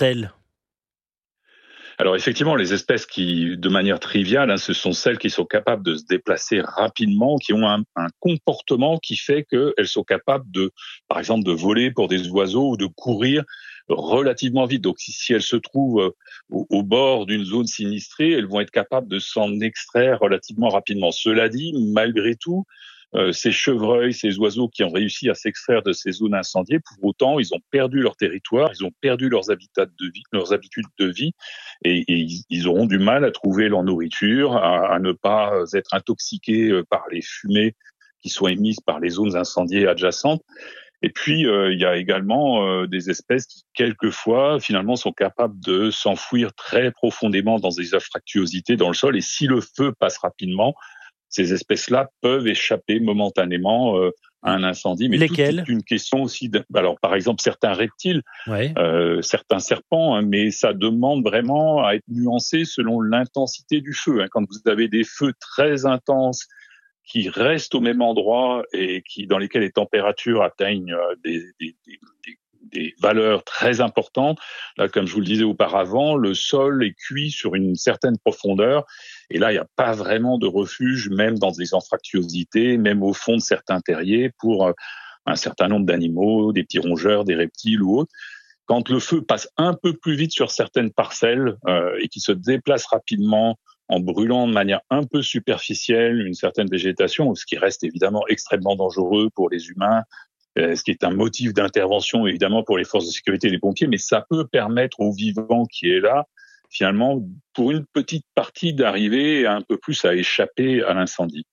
Alors effectivement, les espèces qui, de manière triviale, hein, ce sont celles qui sont capables de se déplacer rapidement, qui ont un, un comportement qui fait qu'elles sont capables de, par exemple, de voler pour des oiseaux ou de courir relativement vite. Donc si, si elles se trouvent au, au bord d'une zone sinistrée, elles vont être capables de s'en extraire relativement rapidement. Cela dit, malgré tout, Euh, ces chevreuils, ces oiseaux qui ont réussi à s'extraire de ces zones incendiées, pour autant, ils ont perdu leur territoire, ils ont perdu leurs habitats de vie, leurs habitudes de vie, et, et ils, ils auront du mal à trouver leur nourriture, à, à ne pas être intoxiqués par les fumées qui sont émises par les zones incendiées adjacentes. Et puis, euh, il y a également euh, des espèces qui, quelquefois, finalement, sont capables de s'enfouir très profondément dans des anfractuosités dans le sol, et si le feu passe rapidement, ces espèces-là peuvent échapper momentanément euh, à un incendie. Mais lesquelles ? C'est une question aussi. De, alors, par exemple, certains reptiles, ouais. euh, certains serpents, hein, mais ça demande vraiment à être nuancé selon l'intensité du feu. Hein. Quand vous avez des feux très intenses qui restent au même endroit et qui dans lesquels les températures atteignent des, des, des, des des valeurs très importantes. Là, comme je vous le disais auparavant, le sol est cuit sur une certaine profondeur. Et là, il n'y a pas vraiment de refuge, même dans des anfractuosités, même au fond de certains terriers, pour un certain nombre d'animaux, des petits rongeurs, des reptiles ou autres. Quand le feu passe un peu plus vite sur certaines parcelles euh, et qui se déplace rapidement en brûlant de manière un peu superficielle une certaine végétation, ce qui reste évidemment extrêmement dangereux pour les humains, ce qui est un motif d'intervention évidemment pour les forces de sécurité et les pompiers, mais ça peut permettre au vivant qui est là, finalement, pour une petite partie d'arriver un peu plus à échapper à l'incendie.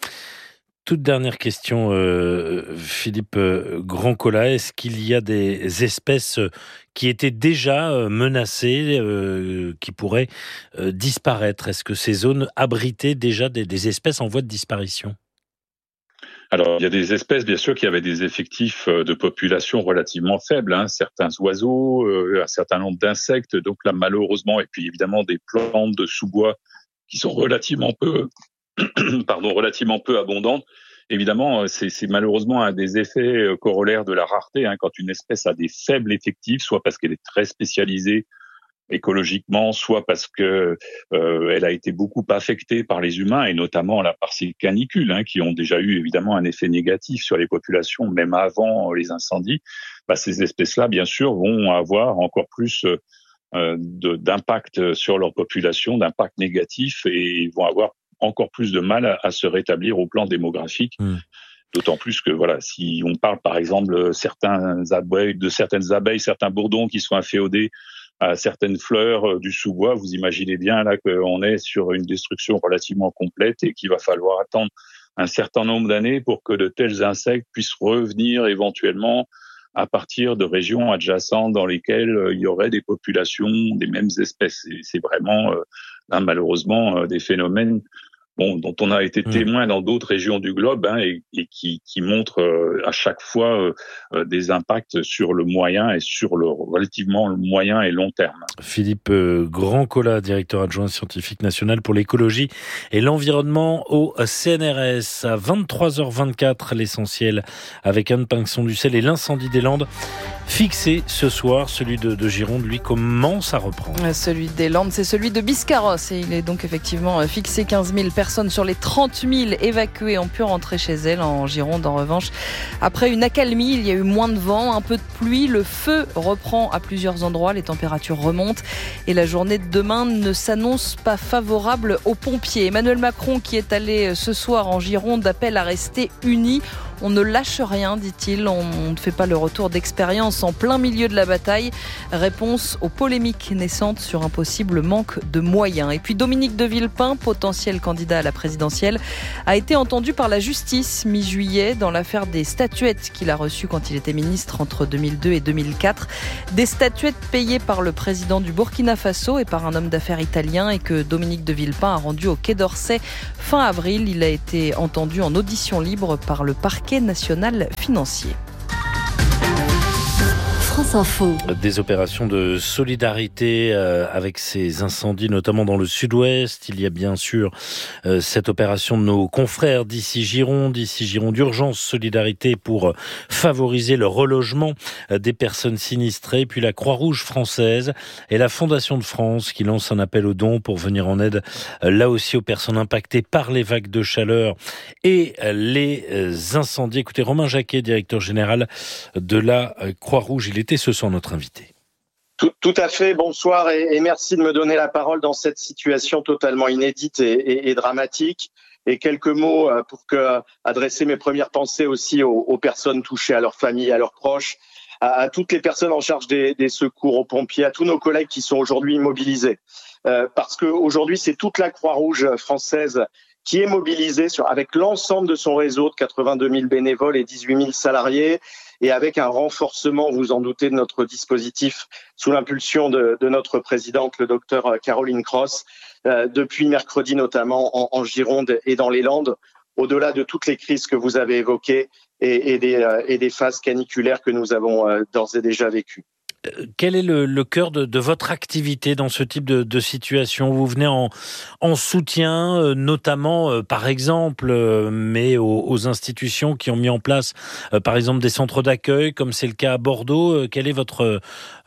Toute dernière question, euh, Philippe Grandcola, est-ce qu'il y a des espèces qui étaient déjà menacées, euh, qui pourraient euh, disparaître ? Est-ce que ces zones abritaient déjà des, des espèces en voie de disparition ? Alors, il y a des espèces, bien sûr, qui avaient des effectifs de population relativement faibles, hein, certains oiseaux, euh, un certain nombre d'insectes, donc là, malheureusement, et puis évidemment des plantes de sous-bois qui sont relativement peu, pardon, relativement peu abondantes. Évidemment, c'est, c'est malheureusement un des effets corollaires de la rareté, hein, quand une espèce a des faibles effectifs, soit parce qu'elle est très spécialisée écologiquement, soit parce que euh, elle a été beaucoup affectée par les humains et notamment là par ces canicules hein, qui ont déjà eu évidemment un effet négatif sur les populations même avant les incendies. Bah, ces espèces-là, bien sûr, vont avoir encore plus euh, de, d'impact sur leur population, d'impact négatif et vont avoir encore plus de mal à, à se rétablir au plan démographique. Mmh. D'autant plus que voilà, si on parle par exemple certains abeilles, de certaines abeilles, certains bourdons qui sont inféodés à certaines fleurs du sous-bois, vous imaginez bien là qu'on est sur une destruction relativement complète et qu'il va falloir attendre un certain nombre d'années pour que de tels insectes puissent revenir éventuellement à partir de régions adjacentes dans lesquelles il y aurait des populations des mêmes espèces. Et c'est vraiment, là, malheureusement, des phénomènes bon, dont on a été témoin dans d'autres régions du globe, hein, et, et qui, qui montrent euh, à chaque fois euh, des impacts sur le moyen et sur le relativement le moyen et long terme. Philippe euh, Grandcola, directeur adjoint scientifique national pour l'écologie et l'environnement au C N R S. À vingt-trois heures vingt-quatre, l'essentiel avec Anne Pinxon-Ducel et l'incendie des Landes. Fixé ce soir, celui de, de Gironde, lui, commence à reprendre. Celui des Landes, c'est celui de Biscarrosse et il est donc effectivement fixé. Quinze mille personnes sur les trente mille évacuées ont pu rentrer chez elles. En Gironde, en revanche, après une accalmie, il y a eu moins de vent, un peu de pluie, le feu reprend à plusieurs endroits, les températures remontent et la journée de demain ne s'annonce pas favorable aux pompiers. Emmanuel Macron, qui est allé ce soir en Gironde, appelle à rester unis. On ne lâche rien, dit-il, on ne fait pas le retour d'expérience en plein milieu de la bataille. Réponse aux polémiques naissantes sur un possible manque de moyens. Et puis Dominique de Villepin, potentiel candidat à la présidentielle, a été entendu par la justice mi-juillet dans l'affaire des statuettes qu'il a reçues quand il était ministre entre deux mille deux et deux mille quatre. Des statuettes payées par le président du Burkina Faso et par un homme d'affaires italien et que Dominique de Villepin a rendu au Quai d'Orsay fin avril. Il a été entendu en audition libre par le parquet national financier. France Info. Des opérations de solidarité euh, avec ces incendies, notamment dans le sud-ouest. Il y a bien sûr euh, cette opération de nos confrères d'ici Gironde, d'ici Gironde Urgence Solidarité pour favoriser le relogement euh, des personnes sinistrées. Puis la Croix-Rouge française et la Fondation de France qui lance un appel aux dons pour venir en aide euh, là aussi aux personnes impactées par les vagues de chaleur et euh, les euh, incendies. Écoutez, Romain Jacquet, directeur général de la euh, Croix-Rouge, il était ce soir notre invité. Tout, tout à fait, bonsoir et, et merci de me donner la parole dans cette situation totalement inédite et, et, et dramatique. Et quelques mots pour que, adresser mes premières pensées aussi aux, aux personnes touchées, à leurs familles, à leurs proches, à, à toutes les personnes en charge des, des secours, aux pompiers, à tous nos collègues qui sont aujourd'hui mobilisés. Euh, parce qu'aujourd'hui, c'est toute la Croix-Rouge française qui est mobilisée sur, avec l'ensemble de son réseau de quatre-vingt-deux mille bénévoles et dix-huit mille salariés, et avec un renforcement, vous en doutez, de notre dispositif sous l'impulsion de, de notre présidente, le docteur Caroline Cross, euh, depuis mercredi notamment en, en Gironde et dans les Landes, au-delà de toutes les crises que vous avez évoquées et, et, des, euh, et des phases caniculaires que nous avons euh, d'ores et déjà vécues. Quel est le, le cœur de, de votre activité dans ce type de, de situation ? Vous venez en, en soutien, euh, notamment, euh, par exemple, euh, mais aux, aux institutions qui ont mis en place, euh, par exemple, des centres d'accueil, comme c'est le cas à Bordeaux. Euh, quel est votre, euh,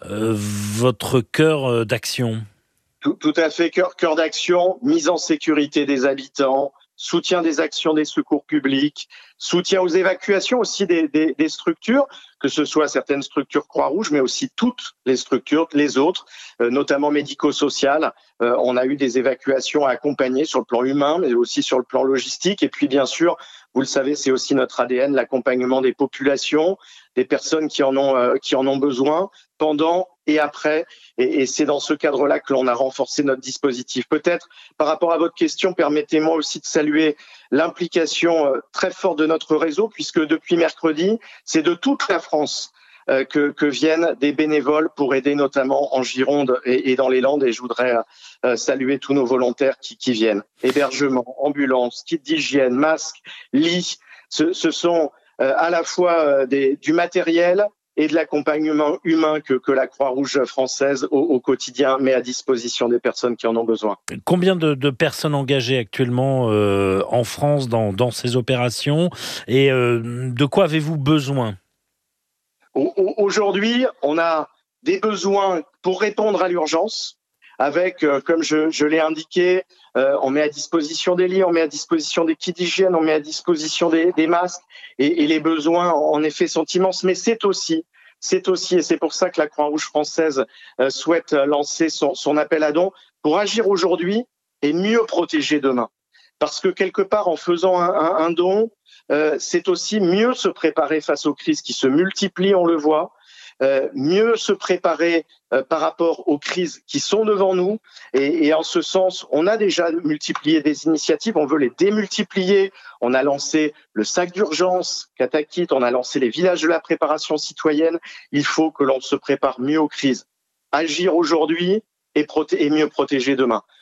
votre cœur d'action ? Tout, tout à fait, cœur, cœur d'action, mise en sécurité des habitants, soutien des actions des secours publics, soutien aux évacuations aussi des, des, des structures, que ce soit certaines structures Croix-Rouge, mais aussi toutes les structures, les autres, euh, notamment médico-sociales. Euh, on a eu des évacuations à accompagner sur le plan humain, mais aussi sur le plan logistique. Et puis, bien sûr, vous le savez, c'est aussi notre A D N, l'accompagnement des populations, des personnes qui en ont, euh, qui en ont besoin pendant et après. Et, et c'est dans ce cadre-là que l'on a renforcé notre dispositif. Peut-être, par rapport à votre question, permettez-moi aussi de saluer l'implication euh, très forte de notre réseau, puisque depuis mercredi, c'est de toute la France euh, que, que viennent des bénévoles pour aider notamment en Gironde et, et dans les Landes. Et je voudrais euh, saluer tous nos volontaires qui, qui viennent. Hébergement, ambulance, kit d'hygiène, masques, lits. Ce, ce sont euh, à la fois euh, des, du matériel et de l'accompagnement humain que, que la Croix-Rouge française au, au quotidien met à disposition des personnes qui en ont besoin. Combien de, de personnes engagées actuellement euh, en France dans, dans ces opérations et euh, de quoi avez-vous besoin ? Aujourd'hui, on a des besoins pour répondre à l'urgence. Avec, euh, comme je, je l'ai indiqué, euh, on met à disposition des lits, on met à disposition des kits d'hygiène, on met à disposition des, des masques, et, et les besoins, en effet, sont immenses. Mais c'est aussi, c'est aussi, et c'est pour ça que la Croix-Rouge française euh, souhaite lancer son, son appel à dons, pour agir aujourd'hui et mieux protéger demain. Parce que quelque part, en faisant un, un, un don, euh, c'est aussi mieux se préparer face aux crises qui se multiplient, on le voit. Euh, mieux se préparer euh, par rapport aux crises qui sont devant nous. Et, et en ce sens, on a déjà multiplié des initiatives, on veut les démultiplier. On a lancé le sac d'urgence, Katakit, on a lancé les villages de la préparation citoyenne. Il faut que l'on se prépare mieux aux crises. Agir aujourd'hui et, proté- et mieux protéger demain.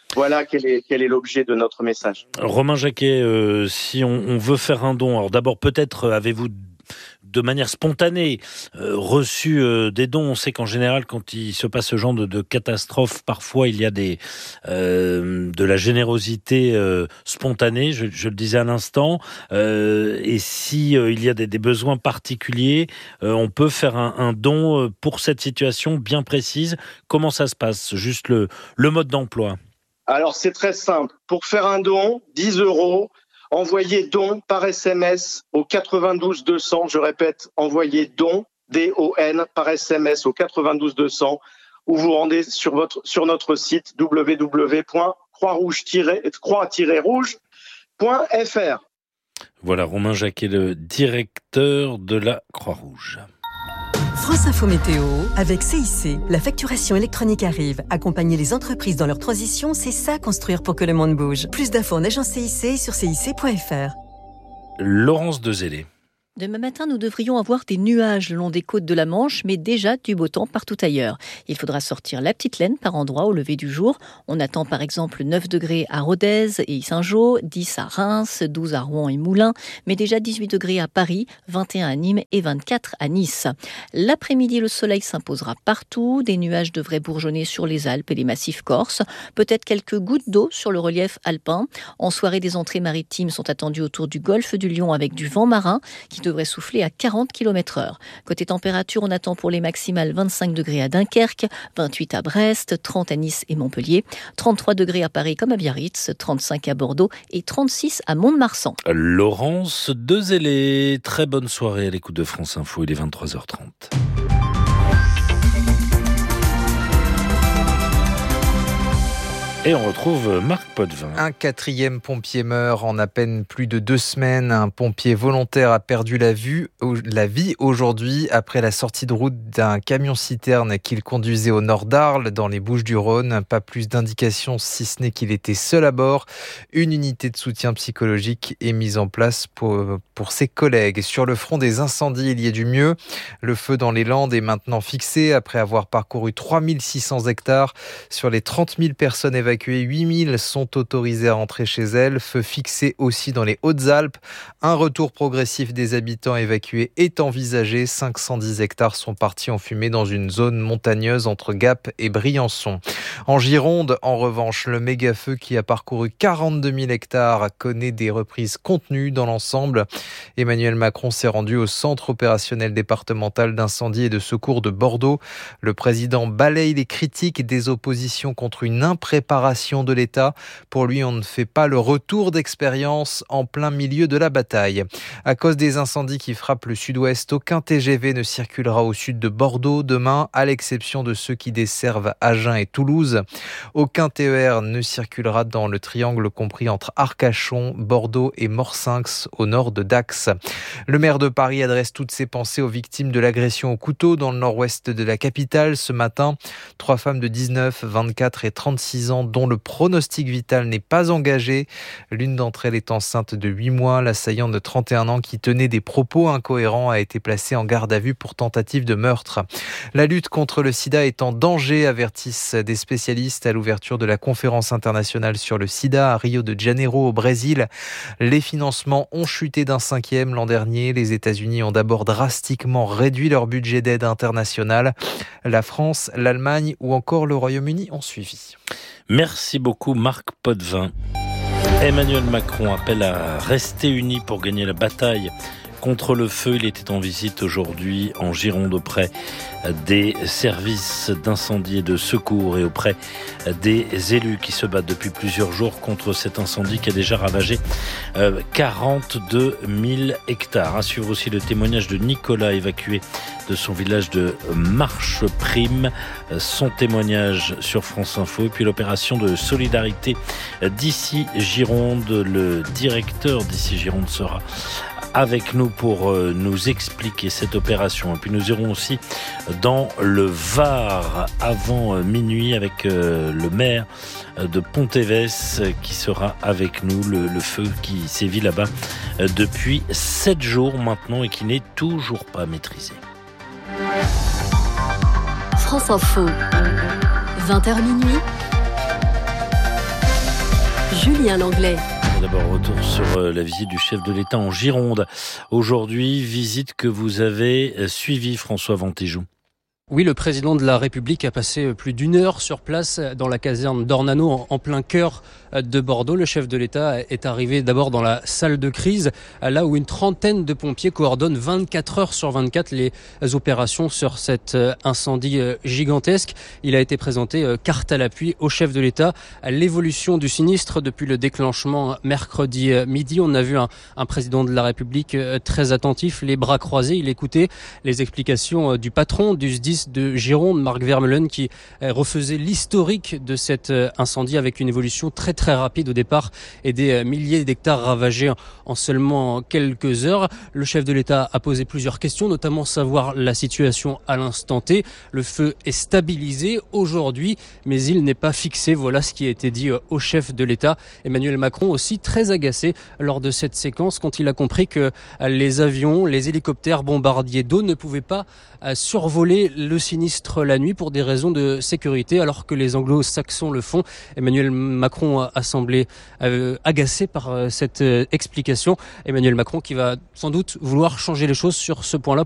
Voilà quel est, quel est l'objet de notre message. Romain Jacquet, euh, si on, on veut faire un don, alors d'abord peut-être avez-vous de manière spontanée euh, reçu euh, des dons. On sait qu'en général, quand il se passe ce genre de, de catastrophe, parfois il y a des euh, de la générosité euh, spontanée. Je, je le disais à l'instant. Euh, et si euh, il y a des, des besoins particuliers, euh, on peut faire un, un don pour cette situation bien précise. Comment ça se passe ? Juste le le mode d'emploi. Alors c'est très simple. Pour faire un don, dix euros. Envoyez don par S M S au quatre-vingt-douze deux cents. Je répète, envoyez don, D O N, par S M S au quatre-vingt-douze deux cents, ou vous rendez sur, votre, sur notre site w w w point croix rouge rouge point f r. Voilà, Romain Jacquet, le directeur de la Croix-Rouge. France Info Météo, avec C I C, la facturation électronique arrive. Accompagner les entreprises dans leur transition, c'est ça construire pour que le monde bouge. Plus d'infos en agence C I C sur C I C point F R. Laurence Dezellé. Demain matin, nous devrions avoir des nuages le long des côtes de la Manche, mais déjà du beau temps partout ailleurs. Il faudra sortir la petite laine par endroits au lever du jour. On attend par exemple neuf degrés à Rodez et Saint-Jean, dix à Reims, douze à Rouen et Moulins, mais déjà dix-huit degrés à Paris, vingt et un à Nîmes et vingt-quatre à Nice. L'après-midi, le soleil s'imposera partout. Des nuages devraient bourgeonner sur les Alpes et les massifs corses. Peut-être quelques gouttes d'eau sur le relief alpin. En soirée, des entrées maritimes sont attendues autour du golfe du Lion avec du vent marin qui devrait souffler à quarante kilomètres heure. Côté température, on attend pour les maximales vingt-cinq degrés à Dunkerque, vingt-huit à Brest, trente à Nice et Montpellier, trente-trois degrés à Paris comme à Biarritz, trente-cinq à Bordeaux et trente-six à Mont-de-Marsan. Laurence Dezellé, très bonne soirée à l'écoute de France Info, il est vingt-trois heures trente. Et on retrouve Marc Potvin. Un quatrième pompier meurt en à peine plus de deux semaines. Un pompier volontaire a perdu la, vue, la vie aujourd'hui après la sortie de route d'un camion-citerne qu'il conduisait au nord d'Arles, dans les Bouches-du-Rhône. Pas plus d'indications, si ce n'est qu'il était seul à bord. Une unité de soutien psychologique est mise en place pour, pour ses collègues. Sur le front des incendies, il y a du mieux. Le feu dans les Landes est maintenant fixé après avoir parcouru trois mille six cents hectares. Sur les trente mille personnes évacuées, huit mille sont autorisées à rentrer chez elles. Feu fixé aussi dans les Hautes-Alpes. Un retour progressif des habitants évacués est envisagé. cinq cent dix hectares sont partis en fumée dans une zone montagneuse entre Gap et Briançon. En Gironde, en revanche, le méga-feu qui a parcouru quarante-deux mille hectares connaît des reprises contenues dans l'ensemble. Emmanuel Macron s'est rendu au centre opérationnel départemental d'incendie et de secours de Bordeaux. Le président balaye les critiques des oppositions contre une impréparation de l'État. Pour lui, on ne fait pas le retour d'expérience en plein milieu de la bataille. À cause des incendies qui frappent le sud-ouest, aucun T G V ne circulera au sud de Bordeaux demain, à l'exception de ceux qui desservent Agen et Toulouse. Aucun T E R ne circulera dans le triangle compris entre Arcachon, Bordeaux et Morsinx, au nord de Dax. Le maire de Paris adresse toutes ses pensées aux victimes de l'agression au couteau dans le nord-ouest de la capitale ce matin. Trois femmes de dix-neuf, vingt-quatre et trente-six ans dont le pronostic vital n'est pas engagé. L'une d'entre elles est enceinte de huit mois. L'assaillant de trente et un ans qui tenait des propos incohérents a été placé en garde à vue pour tentative de meurtre. La lutte contre le sida est en danger, avertissent des spécialistes à l'ouverture de la conférence internationale sur le sida à Rio de Janeiro au Brésil. Les financements ont chuté d'un cinquième l'an dernier. Les États-Unis ont d'abord drastiquement réduit leur budget d'aide internationale. La France, l'Allemagne ou encore le Royaume-Uni ont suivi. Merci beaucoup Marc Potvin. Emmanuel Macron appelle à rester unis pour gagner la bataille contre le feu. Il était en visite aujourd'hui en Gironde auprès des services d'incendie et de secours et auprès des élus qui se battent depuis plusieurs jours contre cet incendie qui a déjà ravagé quarante-deux mille hectares. À suivre aussi le témoignage de Nicolas évacué de son village de Marcheprime. Son témoignage sur France Info et puis l'opération de solidarité d'Ici Gironde. Le directeur d'Ici Gironde sera avec nous pour nous expliquer cette opération. Et puis nous irons aussi dans le Var avant minuit avec le maire de Pontévès qui sera avec nous. Le, le feu qui sévit là-bas depuis sept jours maintenant et qui n'est toujours pas maîtrisé. France Info, vingt heures minuit. Julien Langlais. D'abord, retour sur la visite du chef de l'État en Gironde. Aujourd'hui, visite que vous avez suivie, François Ventijou. Oui, le président de la République a passé plus d'une heure sur place dans la caserne d'Ornano, en plein cœur de Bordeaux. Le chef de l'État est arrivé d'abord dans la salle de crise, là où une trentaine de pompiers coordonnent vingt-quatre heures sur vingt-quatre les opérations sur cet incendie gigantesque. Il a été présenté carte à l'appui au chef de l'État à l'évolution du sinistre depuis le déclenchement mercredi midi. On a vu un, un président de la République très attentif, les bras croisés. Il écoutait les explications du patron du S D I S de Gironde, Marc Vermeulen, qui refaisait l'historique de cet incendie avec une évolution très très rapide au départ et des milliers d'hectares ravagés en seulement quelques heures. Le chef de l'État a posé plusieurs questions, notamment savoir la situation à l'instant T. Le feu est stabilisé aujourd'hui, mais il n'est pas fixé. Voilà ce qui a été dit au chef de l'État. Emmanuel Macron aussi très agacé lors de cette séquence quand il a compris que les avions, les hélicoptères bombardiers d'eau ne pouvaient pas survoler le sinistre la nuit pour des raisons de sécurité, alors que les anglo-saxons le font. Emmanuel Macron a semblé euh, agacé par euh, cette euh, explication. Emmanuel Macron qui va sans doute vouloir changer les choses sur ce point-là